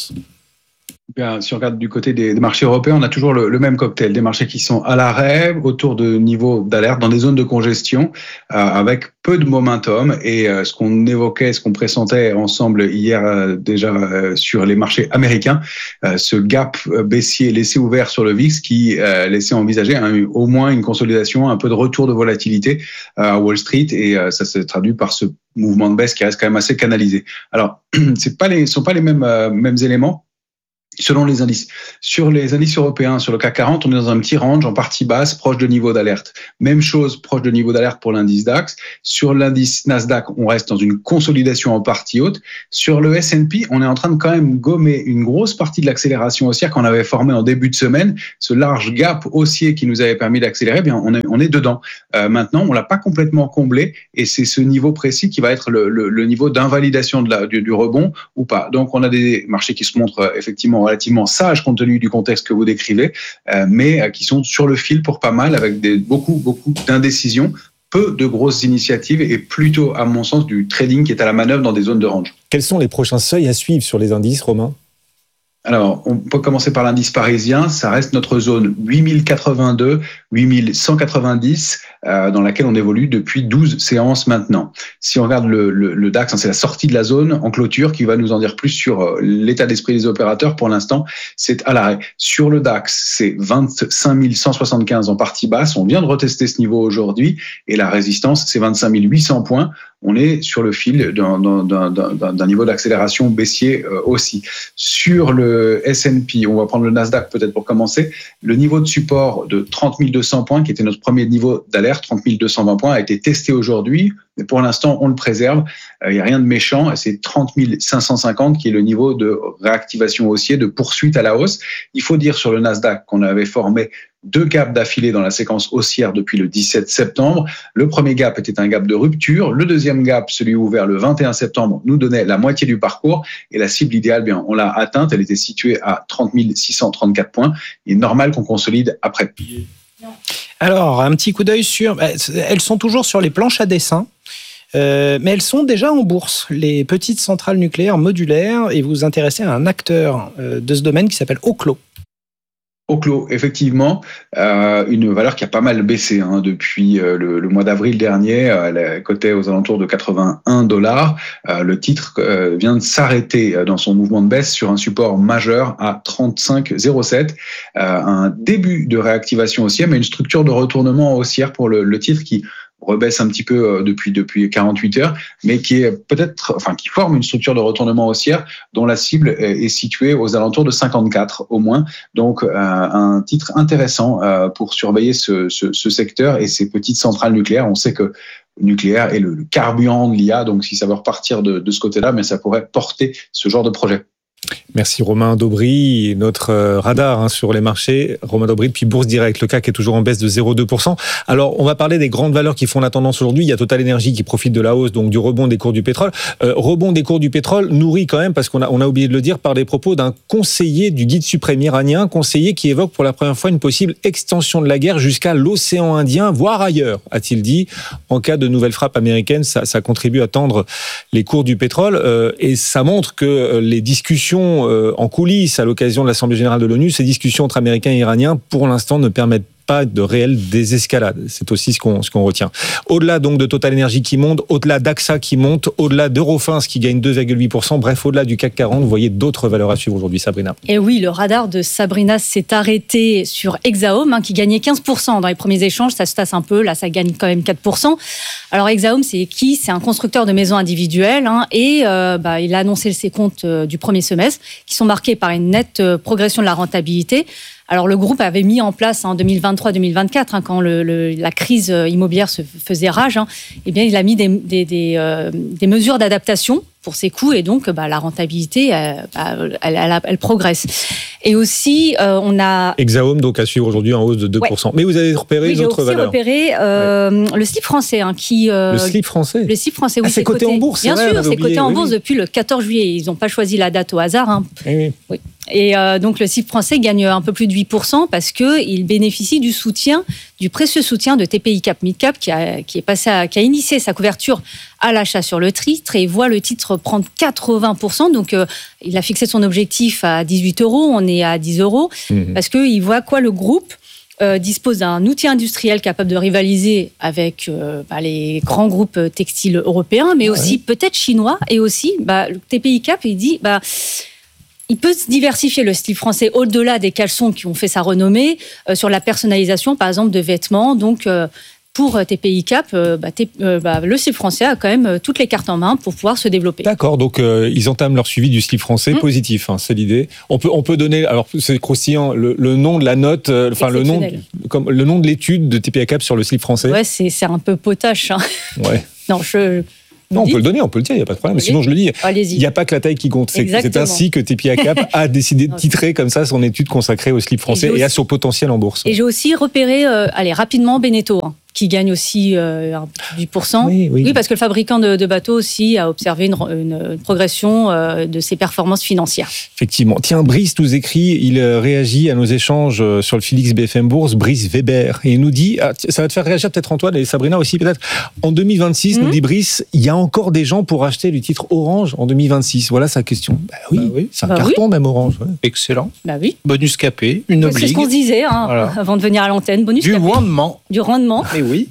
Bien, si on regarde du côté des, des marchés européens, on a toujours le, le même cocktail, des marchés qui sont à l'arrêt, autour de niveaux d'alerte, dans des zones de congestion, euh, avec peu de momentum. Et euh, ce qu'on évoquait, ce qu'on pressentait ensemble hier euh, déjà euh, sur les marchés américains, euh, ce gap baissier laissé ouvert sur le V I X qui euh, laissait envisager hein, au moins une consolidation, un peu de retour de volatilité euh, à Wall Street, et euh, ça se traduit par ce mouvement de baisse qui reste quand même assez canalisé. Alors, c'est pas les, sont pas les mêmes euh, mêmes éléments selon les indices. Sur les indices européens, sur le C A C quarante, on est dans un petit range en partie basse, proche de niveau d'alerte. Même chose, proche de niveau d'alerte pour l'indice DAX. Sur l'indice Nasdaq, on reste dans une consolidation en partie haute. Sur le S and P, on est en train de quand même gommer une grosse partie de l'accélération haussière qu'on avait formée en début de semaine. Ce large gap haussier qui nous avait permis d'accélérer, eh bien on est, on est dedans. Euh, maintenant, on l'a pas complètement comblé et c'est ce niveau précis qui va être le, le, le niveau d'invalidation de la, du, du rebond ou pas. Donc, on a des marchés qui se montrent euh, effectivement relativement sages compte tenu du contexte que vous décrivez, euh, mais euh, qui sont sur le fil pour pas mal avec des, beaucoup, beaucoup d'indécisions, peu de grosses initiatives et plutôt, à mon sens, du trading qui est à la manœuvre dans des zones de range. Quels sont les prochains seuils à suivre sur les indices, Romain ? Alors, on peut commencer par l'indice parisien. Ça reste notre zone huit mille quatre-vingt-deux, huit mille cent quatre-vingt-dix, euh, dans laquelle on évolue depuis douze séances maintenant. Si on regarde le, le, le DAX, hein, c'est la sortie de la zone en clôture qui va nous en dire plus sur euh, l'état d'esprit des opérateurs. Pour l'instant, c'est à l'arrêt. Sur le DAX, c'est vingt-cinq mille cent soixante-quinze en partie basse. On vient de retester ce niveau aujourd'hui et la résistance, c'est vingt-cinq mille huit cents points. On est sur le fil d'un, d'un, d'un, d'un niveau d'accélération baissier euh, aussi. Sur le S and P, on va prendre le Nasdaq peut-être pour commencer, le niveau de support de trente mille deux cents points, qui était notre premier niveau d'alerte, trente mille deux cent vingt points, a été testé aujourd'hui, mais pour l'instant, on le préserve. Il n'y a rien de méchant, c'est trente mille cinq cent cinquante qui est le niveau de réactivation haussier, de poursuite à la hausse. Il faut dire sur le Nasdaq qu'on avait formé deux gaps d'affilée dans la séquence haussière depuis le dix-sept septembre. Le premier gap était un gap de rupture. Le deuxième gap, celui ouvert le vingt et un septembre, nous donnait la moitié du parcours. Et la cible idéale, bien, on l'a atteinte. Elle était située à trente mille six cent trente-quatre points. Il est normal qu'on consolide après. Alors, un petit coup d'œil sur... Elles sont toujours sur les planches à dessin. Euh, mais elles sont déjà en bourse, les petites centrales nucléaires modulaires, et vous vous intéressez à un acteur euh, de ce domaine qui s'appelle Oklo. Oklo, effectivement, euh, une valeur qui a pas mal baissé hein, depuis euh, le, le mois d'avril dernier. Euh, elle cotait aux alentours de quatre-vingt-un dollars. Euh, le titre euh, vient de s'arrêter euh, dans son mouvement de baisse sur un support majeur à trente-cinq virgule zéro sept. Euh, un début de réactivation haussière, mais une structure de retournement haussière pour le, le titre qui rebaisse un petit peu depuis depuis quarante-huit heures, mais qui est peut-être, enfin, qui forme une structure de retournement haussière dont la cible est située aux alentours de cinquante-quatre au moins. Donc, euh, un titre intéressant euh, pour surveiller ce, ce, ce secteur et ces petites centrales nucléaires. On sait que le nucléaire est le, le carburant de l'I A, donc si ça veut repartir de, de ce côté-là, mais ça pourrait porter ce genre de projet. Merci Romain Daubry, notre radar hein, sur les marchés. Romain Daubry depuis Bourse Direct, le C A C est toujours en baisse de zéro virgule deux pour cent. Alors on va parler des grandes valeurs qui font la tendance aujourd'hui. Il y a Total Energy qui profite de la hausse, donc du rebond des cours du pétrole. Euh, rebond des cours du pétrole nourri quand même, parce qu'on a, on a oublié de le dire, par des propos d'un conseiller du guide suprême iranien, conseiller qui évoque pour la première fois une possible extension de la guerre jusqu'à l'océan Indien, voire ailleurs, a-t-il dit. En cas de nouvelle frappe américaine, ça, ça contribue à tendre les cours du pétrole euh, et ça montre que les discussions en coulisses à l'occasion de l'Assemblée générale de l'ONU, ces discussions entre Américains et Iraniens, pour l'instant, ne permettent pas de réelle désescalade. C'est aussi ce qu'on, ce qu'on retient. Au-delà donc de Total Energy qui monte, au-delà d'A X A qui monte, au-delà d'Eurofins qui gagne deux virgule huit pour cent, bref, au-delà du C A C quarante, vous voyez d'autres valeurs à suivre aujourd'hui, Sabrina. Et oui, le radar de Sabrina s'est arrêté sur Exaome, hein, qui gagnait quinze pour cent dans les premiers échanges. Ça se tasse un peu, là, ça gagne quand même quatre pour cent. Alors, Exaome, c'est qui ? C'est un constructeur de maisons individuelles, hein, et euh, bah, il a annoncé ses comptes euh, du premier semestre, qui sont marqués par une nette euh, progression de la rentabilité. Alors, le groupe avait mis en place en deux mille vingt-trois deux mille vingt-quatre, hein, quand le, le, la crise immobilière se faisait rage, hein, eh bien, il a mis des, des, des, euh, des mesures d'adaptation pour pour ses coûts et donc bah, la rentabilité, elle, elle, elle, elle progresse. Et aussi, euh, on a... Exaum, donc à suivre aujourd'hui en hausse de deux pour cent. Ouais. Mais vous avez repéré oui, une autre valeur. J'ai aussi repéré euh, ouais. le slip français. Hein, qui, euh, le slip français Le slip français, oui. Ah, c'est, c'est coté en bourse, bien c'est sûr, c'est coté en oui, bourse oui. depuis le quatorze juillet. Ils n'ont pas choisi la date au hasard. Hein. Oui, oui. oui. Et euh, donc, le slip français gagne un peu plus de huit pour cent parce qu'il bénéficie du soutien, du précieux soutien de T P I Cap Midcap qui a, qui, est passé à, qui a initié sa couverture à l'achat sur le titre et voit le titre prendre quatre-vingts pour cent. Donc, euh, il a fixé son objectif à dix-huit euros. On est à dix euros mmh. parce qu'il voit quoi le groupe euh, dispose d'un outil industriel capable de rivaliser avec euh, bah, les grands groupes textiles européens, mais ouais. aussi peut-être chinois. Et aussi, bah, le T P I Cap, il dit... Bah, il peut se diversifier le slip français au-delà des caleçons qui ont fait sa renommée euh, sur la personnalisation, par exemple, de vêtements. Donc, euh, pour T P I Cap, euh, bah, t- euh, bah, le slip français a quand même euh, toutes les cartes en main pour pouvoir se développer. D'accord, donc euh, ils entament leur suivi du slip français mmh. positif, hein, c'est l'idée. On peut, on peut donner, alors c'est croustillant, le, le nom de la note, euh, enfin le nom, comme, le nom de l'étude de T P I Cap sur le slip français. Ouais, c'est, c'est un peu potache. Hein. Ouais. Non, je... Non, on peut le donner, on peut le dire, il n'y a pas de problème. Sinon, je le dis, allez-y. Il n'y a pas que la taille qui compte. C'est, c'est ainsi que T P I Cap a décidé de titrer comme ça son étude consacrée au slip français et, aussi, et à son potentiel en bourse. Et j'ai aussi repéré, euh, allez, rapidement, Beneteau, hein, qui gagne aussi euh, dix pour cent. Oui, oui. oui, parce que le fabricant de, de bateaux aussi a observé une, une, une progression euh, de ses performances financières. Effectivement. Tiens, Brice nous écrit, il réagit à nos échanges sur le Félix B F M Bourse, Brice Weber, et il nous dit, ah, ça va te faire réagir peut-être Antoine et Sabrina aussi peut-être, en deux mille vingt-six, mmh. nous dit Brice, il y a encore des gens pour acheter le titre Orange en deux mille vingt-six. Voilà sa question. Bah oui, bah oui. c'est un bah carton oui. même Orange. Ouais. Excellent. Bah oui. Bonus capé, une obligue. C'est ce qu'on se disait hein, voilà. avant de venir à l'antenne. Bonus du capé. rendement. Du rendement. Et oui.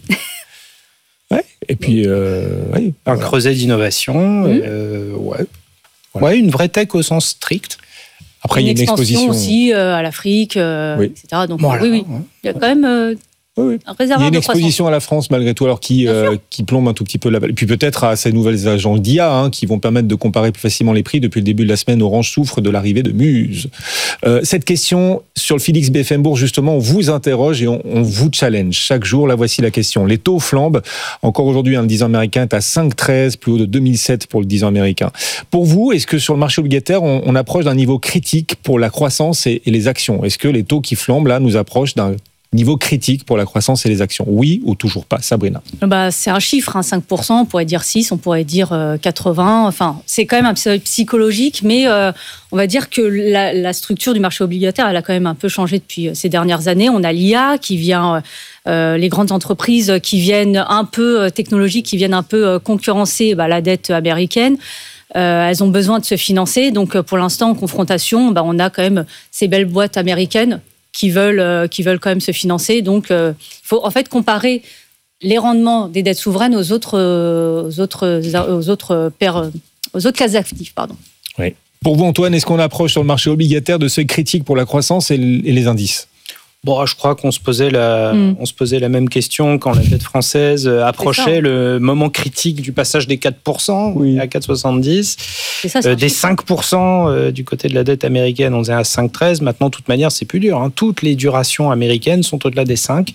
Ouais. Et puis, euh, ouais, un voilà. creuset d'innovation. Mmh. Euh, ouais. Voilà. Ouais, une vraie tech au sens strict. Après, une il y a une exposition aussi euh, à l'Afrique, euh, oui. et cetera. Donc, voilà. oui, oui. Il y a quand même. Euh, Oui, oui. Il y a une exposition à la France malgré tout, alors qui, euh, qui plombe un tout petit peu la balle. Et puis peut-être à ces nouvelles agences d'I A hein, qui vont permettre de comparer plus facilement les prix. Depuis le début de la semaine, Orange souffre de l'arrivée de Muse. Euh, cette question sur le Félix B F M Bourse, justement, on vous interroge et on, on vous challenge. Chaque jour, là voici la question. Les taux flambent. Encore aujourd'hui, hein, le dix ans américain est à cinq virgule treize, plus haut de deux mille sept pour le dix ans américain. Pour vous, est-ce que sur le marché obligataire, on, on approche d'un niveau critique pour la croissance et, et les actions ? Est-ce que les taux qui flambent, là, nous approchent d'un niveau critique pour la croissance et les actions? Oui ou toujours pas, Sabrina? Bah, c'est un chiffre, hein, cinq pour cent, on pourrait dire six, on pourrait dire euh, quatre-vingts. Enfin, c'est quand même un peu psychologique, mais euh, on va dire que la, la structure du marché obligataire, elle a quand même un peu changé depuis ces dernières années. On a l'I A qui vient, euh, les grandes entreprises qui viennent un peu technologiques, qui viennent un peu concurrencer bah, la dette américaine. Euh, elles ont besoin de se financer. Donc, pour l'instant, en confrontation, bah, on a quand même ces belles boîtes américaines qui veulent, euh, qui veulent quand même se financer. Donc, il euh, faut en fait comparer les rendements des dettes souveraines aux autres, euh, aux autres, aux autres, paires, aux autres classes d'actifs. Pardon. Oui. Pour vous, Antoine, est-ce qu'on approche sur le marché obligataire de seuil critique pour la croissance et les indices ? Bon, je crois qu'on se posait la, mm. on se posait la même question quand la dette française approchait le moment critique du passage des quatre pour cent oui. à quatre virgule soixante-dix. Ça, euh, des cinq pour cent du côté de la dette américaine, on est à cinq virgule treize. Maintenant, de toute manière, c'est plus dur. Hein. Toutes les durations américaines sont au-delà des cinq.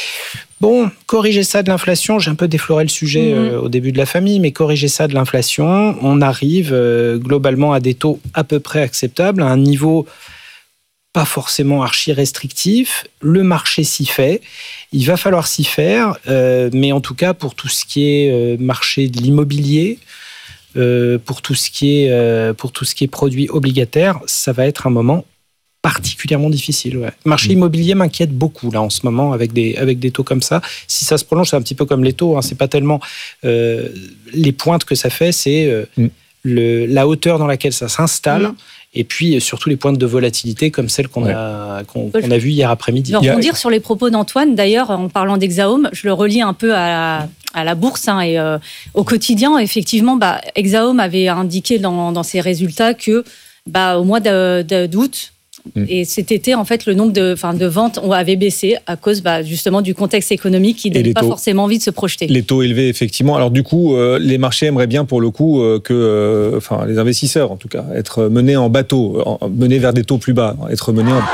Bon, corriger ça de l'inflation, j'ai un peu défloré le sujet mmh. euh, au début de la famille, mais corriger ça de l'inflation, on arrive euh, globalement à des taux à peu près acceptables, à un niveau pas forcément archi-restrictif. Le marché s'y fait, il va falloir s'y faire, euh, mais en tout cas pour tout ce qui est euh, marché de l'immobilier, euh, pour tout ce qui est, euh, pour tout ce qui est produits obligataires, ça va être un moment particulièrement difficile. Ouais. Le marché mmh. immobilier m'inquiète beaucoup là en ce moment avec des avec des taux comme ça. Si ça se prolonge, c'est un petit peu comme les taux. Hein. C'est pas tellement euh, les pointes que ça fait, c'est euh, mmh. le, la hauteur dans laquelle ça s'installe. Mmh. Et puis surtout les pointes de volatilité comme celles qu'on ouais. a qu'on, qu'on a vues hier après-midi. Je vais rebondir sur les propos d'Antoine. D'ailleurs, en parlant d'Exaum, je le relie un peu à la, à la bourse hein, et euh, au quotidien. Effectivement, bah, Exaum avait indiqué dans, dans ses résultats que bah, au mois de, de, d'août. Et cet été, en fait, le nombre de, enfin, de ventes avait baissé à cause bah, justement du contexte économique qui n'a pas taux, forcément envie de se projeter. Les taux élevés, effectivement. Alors du coup, euh, les marchés aimeraient bien pour le coup euh, que, euh, enfin, les investisseurs en tout cas, être menés en bateau, en, menés vers des taux plus bas, être menés en...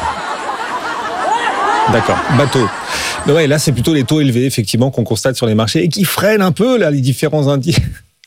D'accord, bateau. Mais ouais, là, c'est plutôt les taux élevés, effectivement, qu'on constate sur les marchés et qui freinent un peu là les différents indices.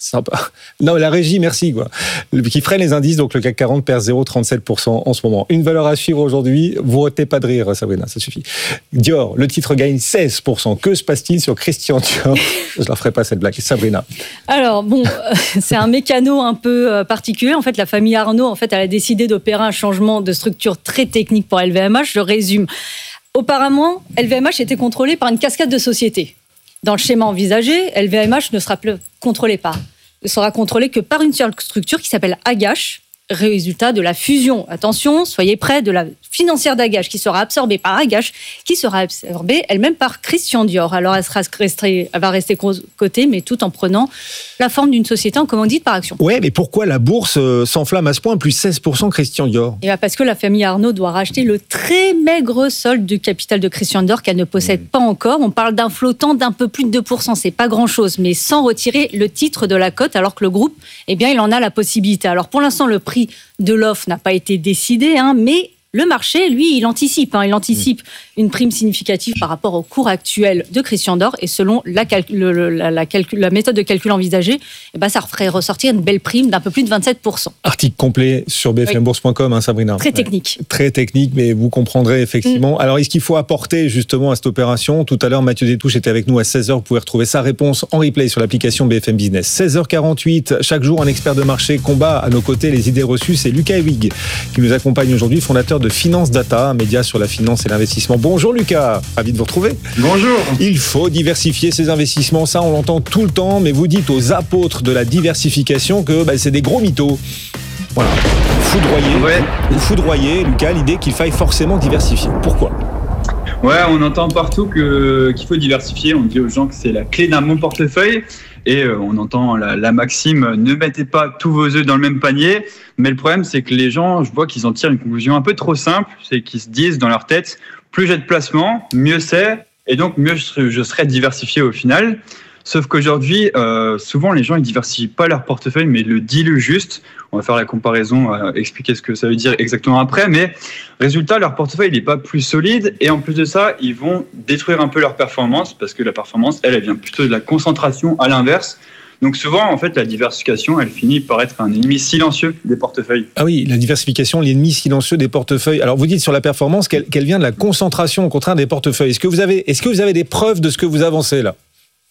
Sympa. Non, la régie, merci, quoi. Qui freine les indices, donc le C A C quarante perd zéro virgule trente-sept pour cent en ce moment. Une valeur à suivre aujourd'hui. Vous retenez pas de rire, Sabrina, ça suffit. Dior, le titre gagne seize pour cent. Que se passe-t-il sur Christian Dior? Je ne la ferai pas, cette blague. Sabrina. Alors, bon, c'est un mécano un peu particulier. En fait, la famille Arnault, en fait, elle a décidé d'opérer un changement de structure très technique pour L V M H. Je résume. Auparavant, L V M H était contrôlé par une cascade de sociétés. Dans le schéma envisagé, L V M H ne sera plus contrôlé par, ne sera contrôlé que par une seule structure qui s'appelle Agache, résultat de la fusion. Attention, soyez prêts, de la financière d'Agache qui sera absorbée par Agache, qui sera absorbée elle-même par Christian Dior. Alors elle, sera restée, elle va rester cotée, mais tout en prenant la forme d'une société en commandite par action. Ouais, mais pourquoi la bourse s'enflamme à ce point, plus seize pour cent Christian Dior? Et bien parce que la famille Arnault doit racheter le très maigre solde du capital de Christian Dior qu'elle ne possède mmh. pas encore. On parle d'un flottant d'un peu plus de deux pour cent, c'est pas grand-chose, mais sans retirer le titre de la cote, alors que le groupe, eh bien, il en a la possibilité. Alors pour l'instant, le prix de l'offre n'a pas été décidé, hein, mais le marché, lui, il anticipe. Hein, il anticipe une prime significative par rapport au cours actuel de Christian Dior. Et selon la, calcul, le, la, la, calcul, la méthode de calcul envisagée, eh ben, ça ferait ressortir une belle prime d'un peu plus de vingt-sept pour cent. Article complet sur b f m bourse point com, hein, Sabrina. Très technique. Ouais. Très technique, mais vous comprendrez effectivement. Mm. Alors, est-ce qu'il faut apporter justement à cette opération? Tout à l'heure, Mathieu Détouche était avec nous à seize heures. Vous pouvez retrouver sa réponse en replay sur l'application B F M Business. seize heures quarante-huit, chaque jour, un expert de marché combat à nos côtés les idées reçues. C'est Lucas Hewig qui nous accompagne aujourd'hui, fondateur de Finance Data, un média sur la finance et l'investissement. Bonjour Lucas, ravi de vous retrouver. Bonjour. Il faut diversifier ses investissements, ça on l'entend tout le temps, mais vous dites aux apôtres de la diversification que bah, c'est des gros mythos. Voilà, foudroyé, ouais. vous foudroyez Lucas l'idée qu'il faille forcément diversifier. Pourquoi ? Ouais, on entend partout que, qu'il faut diversifier, on dit aux gens que c'est la clé d'un bon portefeuille. Et euh, on entend la, la maxime, ne mettez pas tous vos œufs dans le même panier. Mais le problème, c'est que les gens, je vois qu'ils en tirent une conclusion un peu trop simple. C'est qu'ils se disent dans leur tête, plus j'ai de placement, mieux c'est. Et donc, mieux je serai, je serai diversifié au final. Sauf qu'aujourd'hui, euh, souvent, les gens ne diversifient pas leur portefeuille, mais le diluent juste. On va faire la comparaison, euh, expliquer ce que ça veut dire exactement après. Mais résultat, leur portefeuille n'est pas plus solide. Et en plus de ça, ils vont détruire un peu leur performance, parce que la performance, elle, elle vient plutôt de la concentration à l'inverse. Donc souvent, en fait, la diversification, elle finit par être un ennemi silencieux des portefeuilles. Ah oui, la diversification, l'ennemi silencieux des portefeuilles. Alors vous dites sur la performance qu'elle, qu'elle vient de la concentration au contraire des portefeuilles. Est-ce que vous avez, est-ce que vous avez des preuves de ce que vous avancez là ?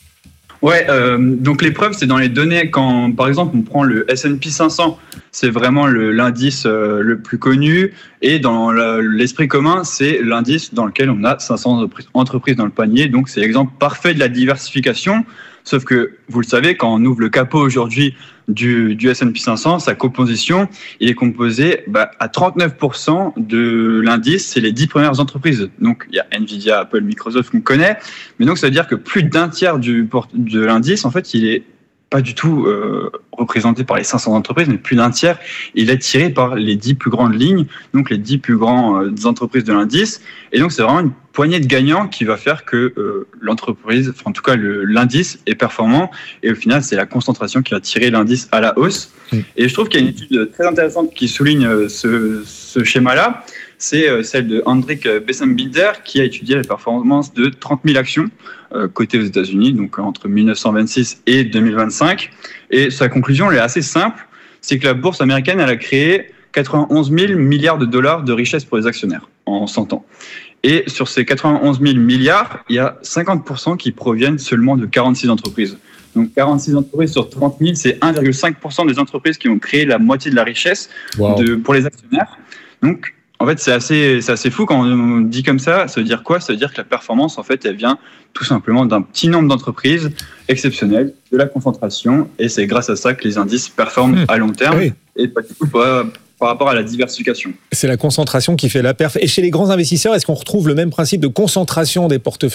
Ouais, euh, donc les preuves, c'est dans les données. Quand, par exemple, on prend le S and P cinq cents, c'est vraiment le, l'indice euh, le plus connu. Et dans la, l'esprit commun, c'est l'indice dans lequel on a cinq cents entreprises dans le panier. Donc, c'est l'exemple parfait de la diversification. Sauf que, vous le savez, quand on ouvre le capot aujourd'hui du, du S and P cinq cents, sa composition, il est composé bah, à trente-neuf pour cent de l'indice, c'est les dix premières entreprises. Donc, il y a Nvidia, Apple, Microsoft qu'on connaît. Mais donc, ça veut dire que plus d'un tiers du, de l'indice, en fait, il est pas du tout euh, représenté par les cinq cents entreprises, mais plus d'un tiers, il est tiré par les dix plus grandes lignes, donc les dix plus grandes euh, entreprises de l'indice. Et donc, c'est vraiment une poignée de gagnants qui va faire que euh, l'entreprise, enfin, en tout cas le, l'indice est performant. Et au final, c'est la concentration qui va tirer l'indice à la hausse. Mmh. Et je trouve qu'il y a une étude très intéressante qui souligne euh, ce, ce schéma-là. C'est euh, celle de Hendrik Bessembinder qui a étudié la performance de trente mille actions euh, cotées aux États-Unis, donc entre dix-neuf cent vingt-six et deux mille vingt-cinq. Et sa conclusion, elle est assez simple, c'est que la bourse américaine, elle a créé quatre-vingt-onze mille milliards de dollars de richesse pour les actionnaires en cent ans. Et sur ces quatre-vingt-onze mille milliards, il y a cinquante pour cent qui proviennent seulement de quarante-six entreprises. Donc quarante-six entreprises sur trente mille, c'est un virgule cinq pour cent des entreprises qui ont créé la moitié de la richesse wow. de, pour les actionnaires. Donc, en fait, c'est assez, c'est assez fou quand on dit comme ça. Ça veut dire quoi ? Ça veut dire que la performance, en fait, elle vient tout simplement d'un petit nombre d'entreprises exceptionnelles, de la concentration, et c'est grâce à ça que les indices performent mmh. à long terme, ah oui. et pas du tout pas, par rapport à la diversification. C'est la concentration qui fait la perf. Et chez les grands investisseurs, est-ce qu'on retrouve le même principe de concentration des portefeuilles ?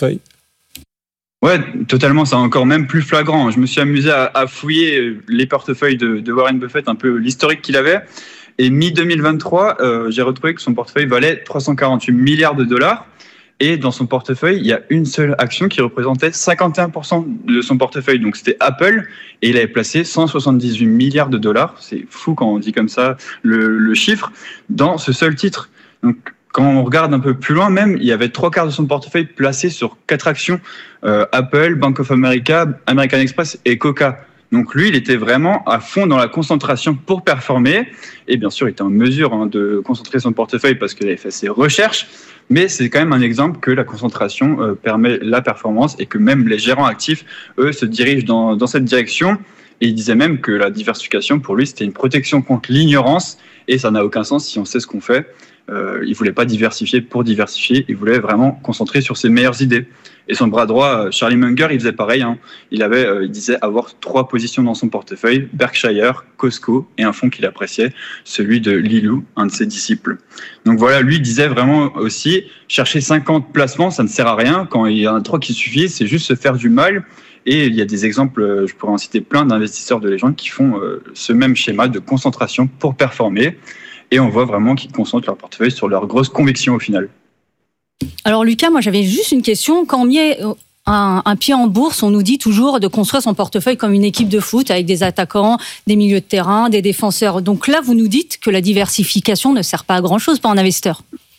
Ouais, totalement. C'est encore même plus flagrant. Je me suis amusé à, à fouiller les portefeuilles de, de Warren Buffett, un peu l'historique qu'il avait. Et mi-deux mille vingt-trois, euh, j'ai retrouvé que son portefeuille valait trois cent quarante-huit milliards de dollars. Et dans son portefeuille, il y a une seule action qui représentait cinquante et un pour cent de son portefeuille. Donc c'était Apple. Et il avait placé cent soixante-dix-huit milliards de dollars. C'est fou quand on dit comme ça le, le chiffre dans ce seul titre. Donc quand on regarde un peu plus loin même, il y avait trois quarts de son portefeuille placé sur quatre actions. Euh, Apple, Bank of America, American Express et Coca. Donc lui, il était vraiment à fond dans la concentration pour performer. Et bien sûr, il était en mesure hein, de concentrer son portefeuille parce qu'il avait fait ses recherches. Mais c'est quand même un exemple que la concentration euh, permet la performance et que même les gérants actifs, eux, se dirigent dans, dans cette direction. Et il disait même que la diversification, pour lui, c'était une protection contre l'ignorance. Et ça n'a aucun sens si on sait ce qu'on fait. Euh, il ne voulait pas diversifier pour diversifier. Il voulait vraiment concentrer sur ses meilleures idées. Et son bras droit, Charlie Munger, il faisait pareil. Hein. Il avait, euh, il disait avoir trois positions dans son portefeuille, Berkshire, Costco et un fonds qu'il appréciait, celui de Lilou, un de ses disciples. Donc voilà, lui disait vraiment aussi, chercher cinquante placements, ça ne sert à rien. Quand il y en a trois qui suffisent, c'est juste se faire du mal. Et il y a des exemples, je pourrais en citer plein d'investisseurs de légende qui font euh, ce même schéma de concentration pour performer. Et on voit vraiment qu'ils concentrent leur portefeuille sur leurs grosses convictions au final. Alors Lucas, moi j'avais juste une question. Quand on met un, un pied en bourse, on nous dit toujours de construire son portefeuille comme une équipe de foot avec des attaquants, des milieux de terrain, des défenseurs. Donc là, vous nous dites que la diversification ne sert pas à grand-chose pour un investisseur.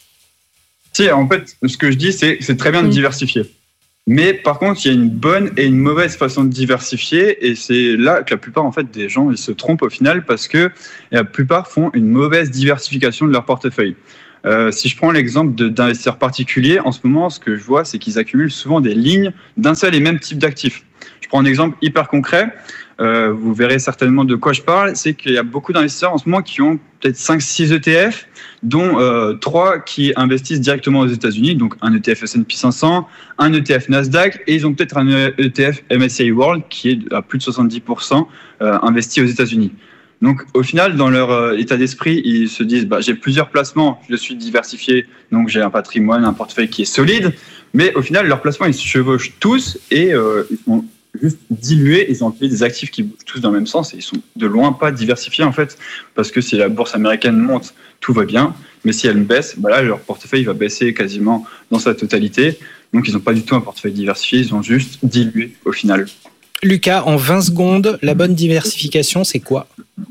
Si, en fait, ce que je dis, c'est que c'est très bien de diversifier. Mais par contre, il y a une bonne et une mauvaise façon de diversifier, et c'est là que la plupart en fait des gens ils se trompent au final parce que la plupart font une mauvaise diversification de leur portefeuille. Euh, si je prends l'exemple de, d'investisseurs particuliers, en ce moment, ce que je vois, c'est qu'ils accumulent souvent des lignes d'un seul et même type d'actifs. Je prends un exemple hyper concret. Euh, vous verrez certainement de quoi je parle. C'est qu'il y a beaucoup d'investisseurs en ce moment qui ont peut-être cinq six E T F, dont euh, trois qui investissent directement aux États-Unis, donc un E T F S and P cinq cents, un E T F Nasdaq, et ils ont peut-être un E T F M S C I World qui est à plus de soixante-dix pour cent euh, investi aux États-Unis. Donc, au final, dans leur euh, état d'esprit, ils se disent bah, j'ai plusieurs placements, je suis diversifié, donc j'ai un patrimoine, un portefeuille qui est solide. Mais au final, leurs placements, ils se chevauchent tous et euh, ils sont juste dilués. Ils ont des actifs qui bougent tous dans le même sens et ils sont de loin pas diversifiés en fait. Parce que si la bourse américaine monte, tout va bien. Mais si elle baisse, bah là, leur portefeuille va baisser quasiment dans sa totalité. Donc, ils n'ont pas du tout un portefeuille diversifié, ils ont juste dilué au final. Lucas, en vingt secondes, la bonne diversification, c'est quoi ?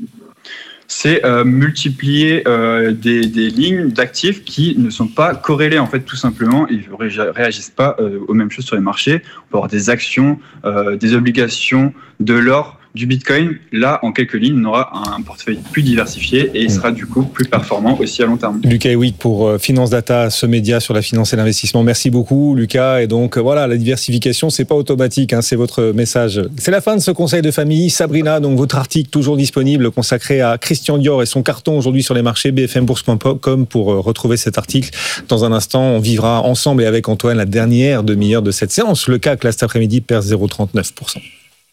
C'est euh, multiplier euh, des, des lignes d'actifs qui ne sont pas corrélées, en fait, tout simplement. Ils ne réagissent pas euh, aux mêmes choses sur les marchés. On peut avoir des actions, euh, des obligations, de l'or, du Bitcoin. Là, en quelques lignes, on aura un portefeuille plus diversifié et il sera du coup plus performant aussi à long terme. Lucas Ewick pour Finance Data, ce média sur la finance et l'investissement. Merci beaucoup, Lucas. Et donc, voilà, la diversification, c'est pas automatique, hein, c'est votre message. C'est la fin de ce conseil de famille. Sabrina, donc votre article toujours disponible consacré à Christian Dior et son carton aujourd'hui sur les marchés, b f m bourse point com pour retrouver cet article. Dans un instant, on vivra ensemble et avec Antoine la dernière demi-heure de cette séance. Le C A C, là, cet après-midi, perd zéro virgule trente-neuf pour cent.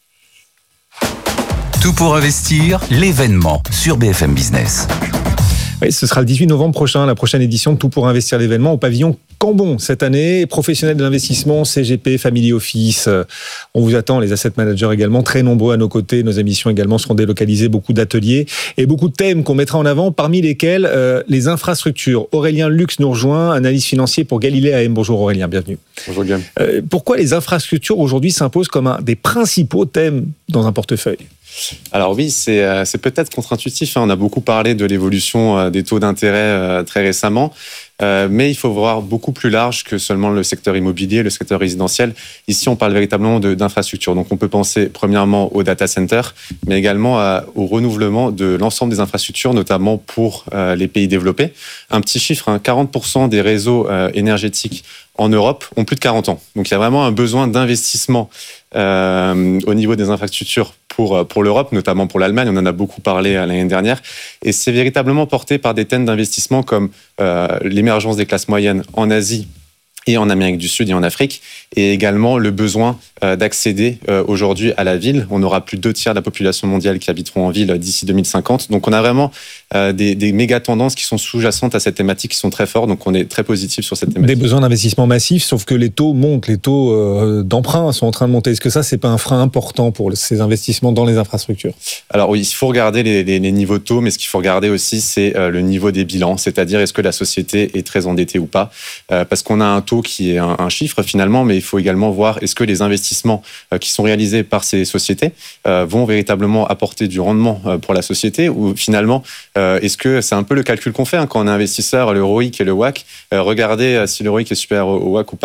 Tout pour investir, l'événement sur B F M Business. Oui, ce sera le dix-huit novembre prochain, la prochaine édition de Tout pour investir l'événement au pavillon Cambon cette année. Professionnels de l'investissement, C G P, Family Office. On vous attend, les asset managers également, très nombreux à nos côtés. Nos émissions également seront délocalisées, beaucoup d'ateliers et beaucoup de thèmes qu'on mettra en avant, parmi lesquels euh, les infrastructures. Aurélien Lux nous rejoint, analyse financier pour Galilée A M. Bonjour Aurélien, bienvenue. Bonjour Guillaume. Euh, pourquoi les infrastructures aujourd'hui s'imposent comme un des principaux thèmes dans un portefeuille ? Alors oui, c'est, euh, c'est peut-être contre-intuitif. Hein. On a beaucoup parlé de l'évolution euh, des taux d'intérêt euh, très récemment. Euh, mais il faut voir beaucoup plus large que seulement le secteur immobilier, le secteur résidentiel. Ici, on parle véritablement de, d'infrastructures. Donc, on peut penser premièrement aux data centers, mais également à, au renouvellement de l'ensemble des infrastructures, notamment pour euh, les pays développés. Un petit chiffre, hein, quarante pour cent des réseaux euh, énergétiques en Europe ont plus de quarante ans. Donc, il y a vraiment un besoin d'investissement euh, au niveau des infrastructures pour, pour l'Europe, notamment pour l'Allemagne. On en a beaucoup parlé l'année dernière. Et c'est véritablement porté par des thèmes d'investissement comme euh, l'émergence des classes moyennes en Asie et en Amérique du Sud et en Afrique, et également le besoin euh, d'accéder euh, aujourd'hui à la ville. On aura plus de deux tiers de la population mondiale qui habiteront en ville d'ici deux mille cinquante. Donc on a vraiment euh, des, des méga tendances qui sont sous-jacentes à cette thématique, qui sont très fortes. Donc on est très positif sur cette thématique. Des besoins d'investissement massifs, sauf que les taux montent, les taux euh, d'emprunt sont en train de monter. Est-ce que ça, c'est pas un frein important pour ces investissements dans les infrastructures ? Alors oui, il faut regarder les, les, les niveaux de taux, mais ce qu'il faut regarder aussi, c'est euh, le niveau des bilans, c'est-à-dire est-ce que la société est très endettée ou pas, euh, parce qu'on a un taux qui est un, un chiffre finalement, mais il faut également voir est-ce que les investissements euh, qui sont réalisés par ces sociétés euh, vont véritablement apporter du rendement euh, pour la société, ou finalement euh, est-ce que c'est un peu le calcul qu'on fait hein, quand on est investisseur, le R O I C et le W A C, euh, regardez euh, si le R O I C est supérieur au W A C ou pas.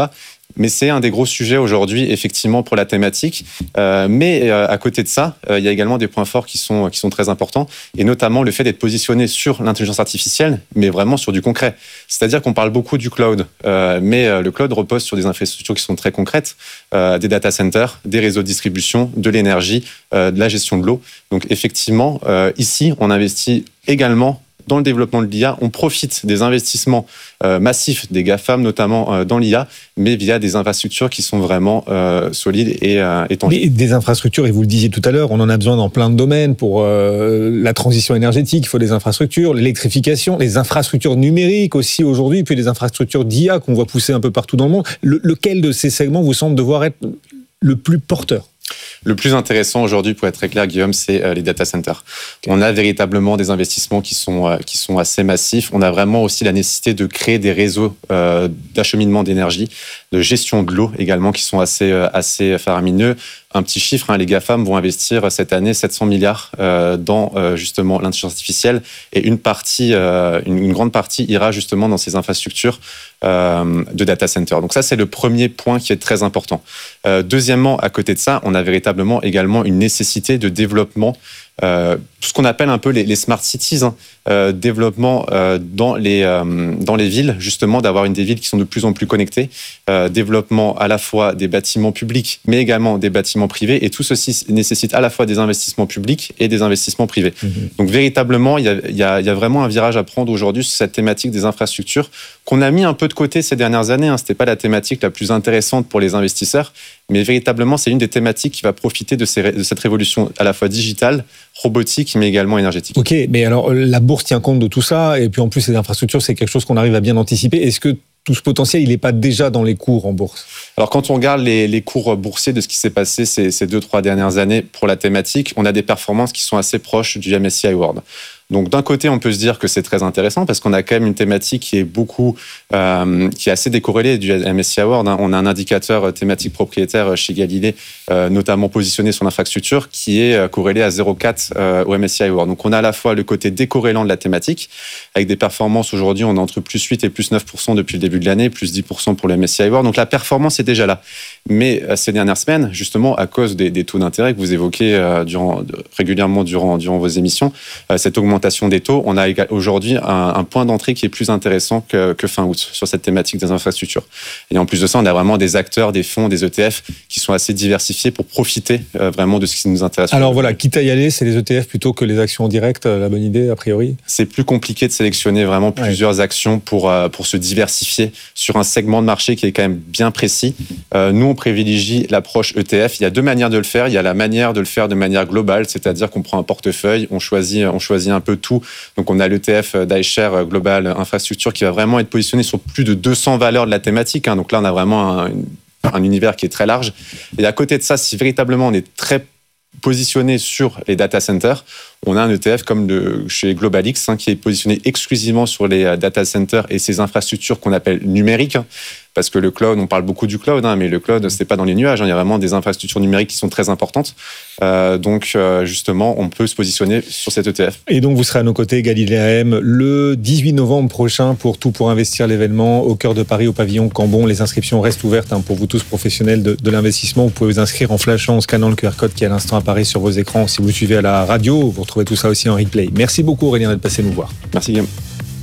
Mais c'est un des gros sujets aujourd'hui, effectivement, pour la thématique. Euh, mais euh, à côté de ça, euh, il y a également des points forts qui sont, qui sont très importants, et notamment le fait d'être positionné sur l'intelligence artificielle, mais vraiment sur du concret. C'est-à-dire qu'on parle beaucoup du cloud, euh, mais euh, le cloud repose sur des infrastructures qui sont très concrètes, euh, des data centers, des réseaux de distribution, de l'énergie, euh, de la gestion de l'eau. Donc effectivement, euh, ici, on investit également dans le développement de l'I A, on profite des investissements euh, massifs des GAFAM, notamment euh, dans l'I A, mais via des infrastructures qui sont vraiment euh, solides et, euh, et tangibles. Mais des infrastructures, et vous le disiez tout à l'heure, on en a besoin dans plein de domaines pour euh, la transition énergétique, il faut des infrastructures, l'électrification, les infrastructures numériques aussi aujourd'hui, puis les infrastructures d'I A qu'on voit pousser un peu partout dans le monde. Le, lequel de ces segments vous semble devoir être le plus porteur ? Le plus intéressant aujourd'hui, pour être très clair, Guillaume, c'est euh, les data centers. Okay. On a véritablement des investissements qui sont, euh, qui sont assez massifs. On a vraiment aussi la nécessité de créer des réseaux euh, d'acheminement d'énergie, de gestion de l'eau également, qui sont assez, euh, assez faramineux. Un petit chiffre, hein, les GAFAM vont investir cette année sept cents milliards euh, dans euh, justement l'intelligence artificielle, et une partie, euh, une, une grande partie ira justement dans ces infrastructures euh, de data center. Donc ça, c'est le premier point qui est très important. Euh, deuxièmement, à côté de ça, on a véritablement également une nécessité de développement, euh, tout ce qu'on appelle un peu les, les smart cities, hein, euh, développement euh, dans les euh, dans les villes, justement d'avoir une des villes qui sont de plus en plus connectées, euh, développement à la fois des bâtiments publics, mais également des bâtiments privés, et tout ceci nécessite à la fois des investissements publics et des investissements privés. Mmh. Donc véritablement, il y a, il y a, il y a vraiment un virage à prendre aujourd'hui sur cette thématique des infrastructures qu'on a mis un peu de côté ces dernières années. Hein. C'était pas la thématique la plus intéressante pour les investisseurs, mais véritablement, c'est une des thématiques qui va profiter de, ces, de cette révolution à la fois digitale, robotique, mais également énergétique. Ok, mais alors la bourse tient compte de tout ça, et puis en plus les infrastructures, c'est quelque chose qu'on arrive à bien anticiper. Est-ce que tout ce potentiel, il n'est pas déjà dans les cours en bourse? Alors quand on regarde les, les cours boursiers de ce qui s'est passé ces, ces deux, trois dernières années pour la thématique, on a des performances qui sont assez proches du M S C I World. Donc d'un côté, on peut se dire que c'est très intéressant parce qu'on a quand même une thématique qui est beaucoup, euh, qui est assez décorrélée du M S C I World. Hein. On a un indicateur thématique propriétaire chez Galilée, euh, notamment positionné sur l'infrastructure, qui est corrélé à zéro virgule quatre euh, au M S C I World. Donc on a à la fois le côté décorrélant de la thématique, avec des performances aujourd'hui, on est entre plus huit et plus neuf pour cent depuis le début de l'année, plus dix pour cent pour le M S C I World. Donc la performance est déjà là. Mais euh, ces dernières semaines, justement, à cause des, des taux d'intérêt que vous évoquez euh, durant, de, régulièrement durant, durant vos émissions, euh, cette augmentation des taux, on a aujourd'hui un, un point d'entrée qui est plus intéressant que, que fin août sur cette thématique des infrastructures. Et en plus de ça, on a vraiment des acteurs, des fonds, des E T F qui sont assez diversifiés pour profiter euh, vraiment de ce qui nous intéresse. Alors voilà, quitte à y aller, c'est les E T F plutôt que les actions en direct, la bonne idée a priori? C'est plus compliqué de sélectionner vraiment plusieurs ouais. actions pour, euh, pour se diversifier sur un segment de marché qui est quand même bien précis. Euh, nous, on privilégie l'approche E T F. Il y a deux manières de le faire. Il y a la manière de le faire de manière globale, c'est-à-dire qu'on prend un portefeuille, on choisit, on choisit un peu tout. Donc on a l'E T F d'iShare Global Infrastructure qui va vraiment être positionné sur plus de deux cents valeurs de la thématique. Hein. Donc là, on a vraiment un, un univers qui est très large. Et à côté de ça, si véritablement on est très positionné sur les data centers, on a un E T F comme le, chez GlobalX hein, qui est positionné exclusivement sur les data centers et ces infrastructures qu'on appelle numériques. Hein, parce que le cloud, on parle beaucoup du cloud, hein, mais le cloud, c'est pas dans les nuages. Hein, il y a vraiment des infrastructures numériques qui sont très importantes. Euh, donc, euh, justement, on peut se positionner sur cet E T F. Et donc, vous serez à nos côtés, Galilée A M, le dix-huit novembre prochain pour Tout pour investir, l'événement au cœur de Paris, au pavillon Cambon. Les inscriptions restent ouvertes hein, pour vous tous professionnels de, de l'investissement. Vous pouvez vous inscrire en flashant, en scannant le Q R code qui à l'instant apparaît sur vos écrans. Si vous suivez à la radio, vous retrouvez tout ça aussi en replay. Merci beaucoup, Aurélien, d'être passé nous voir. Merci, Guillaume.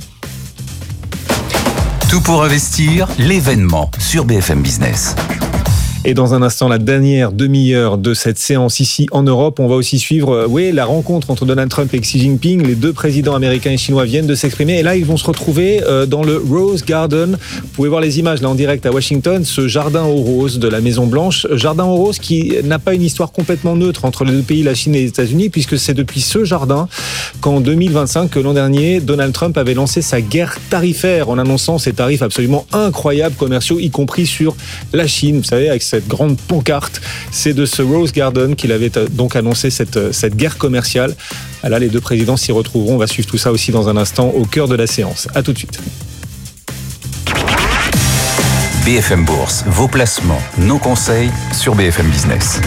Tout pour investir, l'événement sur B F M Business. Et dans un instant, la dernière demi-heure de cette séance ici en Europe, on va aussi suivre euh, oui, la rencontre entre Donald Trump et Xi Jinping. Les deux présidents américains et chinois viennent de s'exprimer. Et là, ils vont se retrouver euh, dans le Rose Garden. Vous pouvez voir les images là en direct à Washington. Ce jardin aux roses de la Maison-Blanche. Jardin aux roses qui n'a pas une histoire complètement neutre entre les deux pays, la Chine et les États-Unis, puisque c'est depuis ce jardin qu'en deux mille vingt-cinq, que l'an dernier, Donald Trump avait lancé sa guerre tarifaire en annonçant ces tarifs absolument incroyables commerciaux, y compris sur la Chine. Vous savez, avec cette grande pancarte, c'est de ce Rose Garden qu'il avait donc annoncé cette, cette guerre commerciale. Là, les deux présidents s'y retrouveront. On va suivre tout ça aussi dans un instant au cœur de la séance. À tout de suite. B F M Bourse, vos placements, nos conseils sur B F M Business.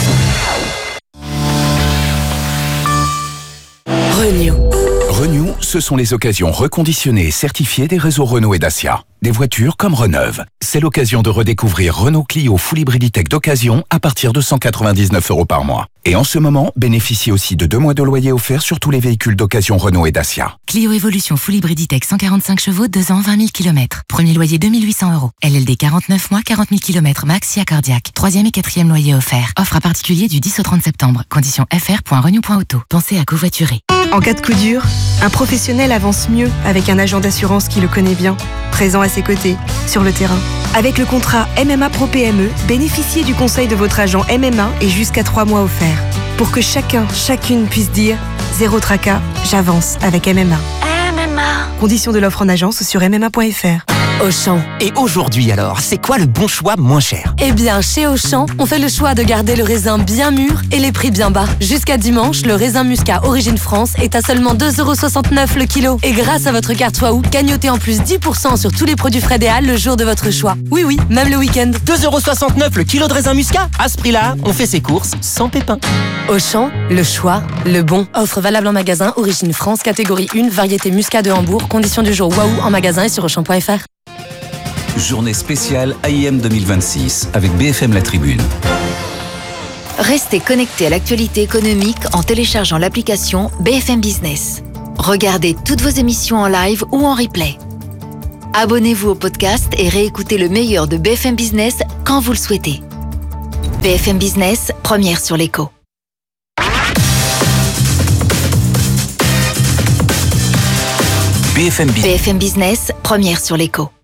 Renew. Renew ce sont les occasions reconditionnées et certifiées des réseaux Renault et Dacia. Des voitures comme Reneuve. C'est l'occasion de redécouvrir Renault Clio Full Hybrid E-Tech d'occasion à partir de cent quatre-vingt-dix-neuf euros par mois. Et en ce moment, bénéficiez aussi de deux mois de loyer offert sur tous les véhicules d'occasion Renault et Dacia. Clio Evolution Full Hybrid E-Tech cent quarante-cinq chevaux, deux ans, vingt mille kilomètres. Premier loyer deux mille huit cents euros. L L D quarante-neuf mois, quarante mille kilomètres max, S I A cardiaque. Troisième et quatrième loyer offert. Offre à particulier du dix au trente septembre. Conditions f r point renew point auto. Pensez à covoiturer. En cas de coup dur, un professionnel avance mieux avec un agent d'assurance qui le connaît bien, présent à ses côtés, sur le terrain. Avec le contrat M M A Pro P M E, bénéficiez du conseil de votre agent M M A et jusqu'à trois mois offerts. Pour que chacun, chacune puisse dire « Zéro tracas, j'avance avec M M A ». M M A. Conditions de l'offre en agence sur m m a point f r. Auchan. Et aujourd'hui alors, c'est quoi le bon choix moins cher? Eh bien, chez Auchan, on fait le choix de garder le raisin bien mûr et les prix bien bas. Jusqu'à dimanche, le raisin muscat Origine France est à seulement deux euros soixante-neuf le kilo. Et grâce à votre carte Waouh, gagnotez en plus dix pour cent sur tous les produits frais Déal le jour de votre choix. Oui, oui, même le week-end. deux euros soixante-neuf le kilo de raisin muscat? À ce prix-là, on fait ses courses sans pépin. Auchan, le choix, le bon. Offre valable en magasin Origine France, catégorie un, variété muscat de Hambourg. Conditions du jour Waouh en magasin et sur auchan point f r. Journée spéciale A I M deux mille vingt-six avec B F M La Tribune. Restez connectés à l'actualité économique en téléchargeant l'application B F M Business. Regardez toutes vos émissions en live ou en replay. Abonnez-vous au podcast et réécoutez le meilleur de B F M Business quand vous le souhaitez. B F M Business, première sur l'écho. B F M, B F M Business, première sur l'écho.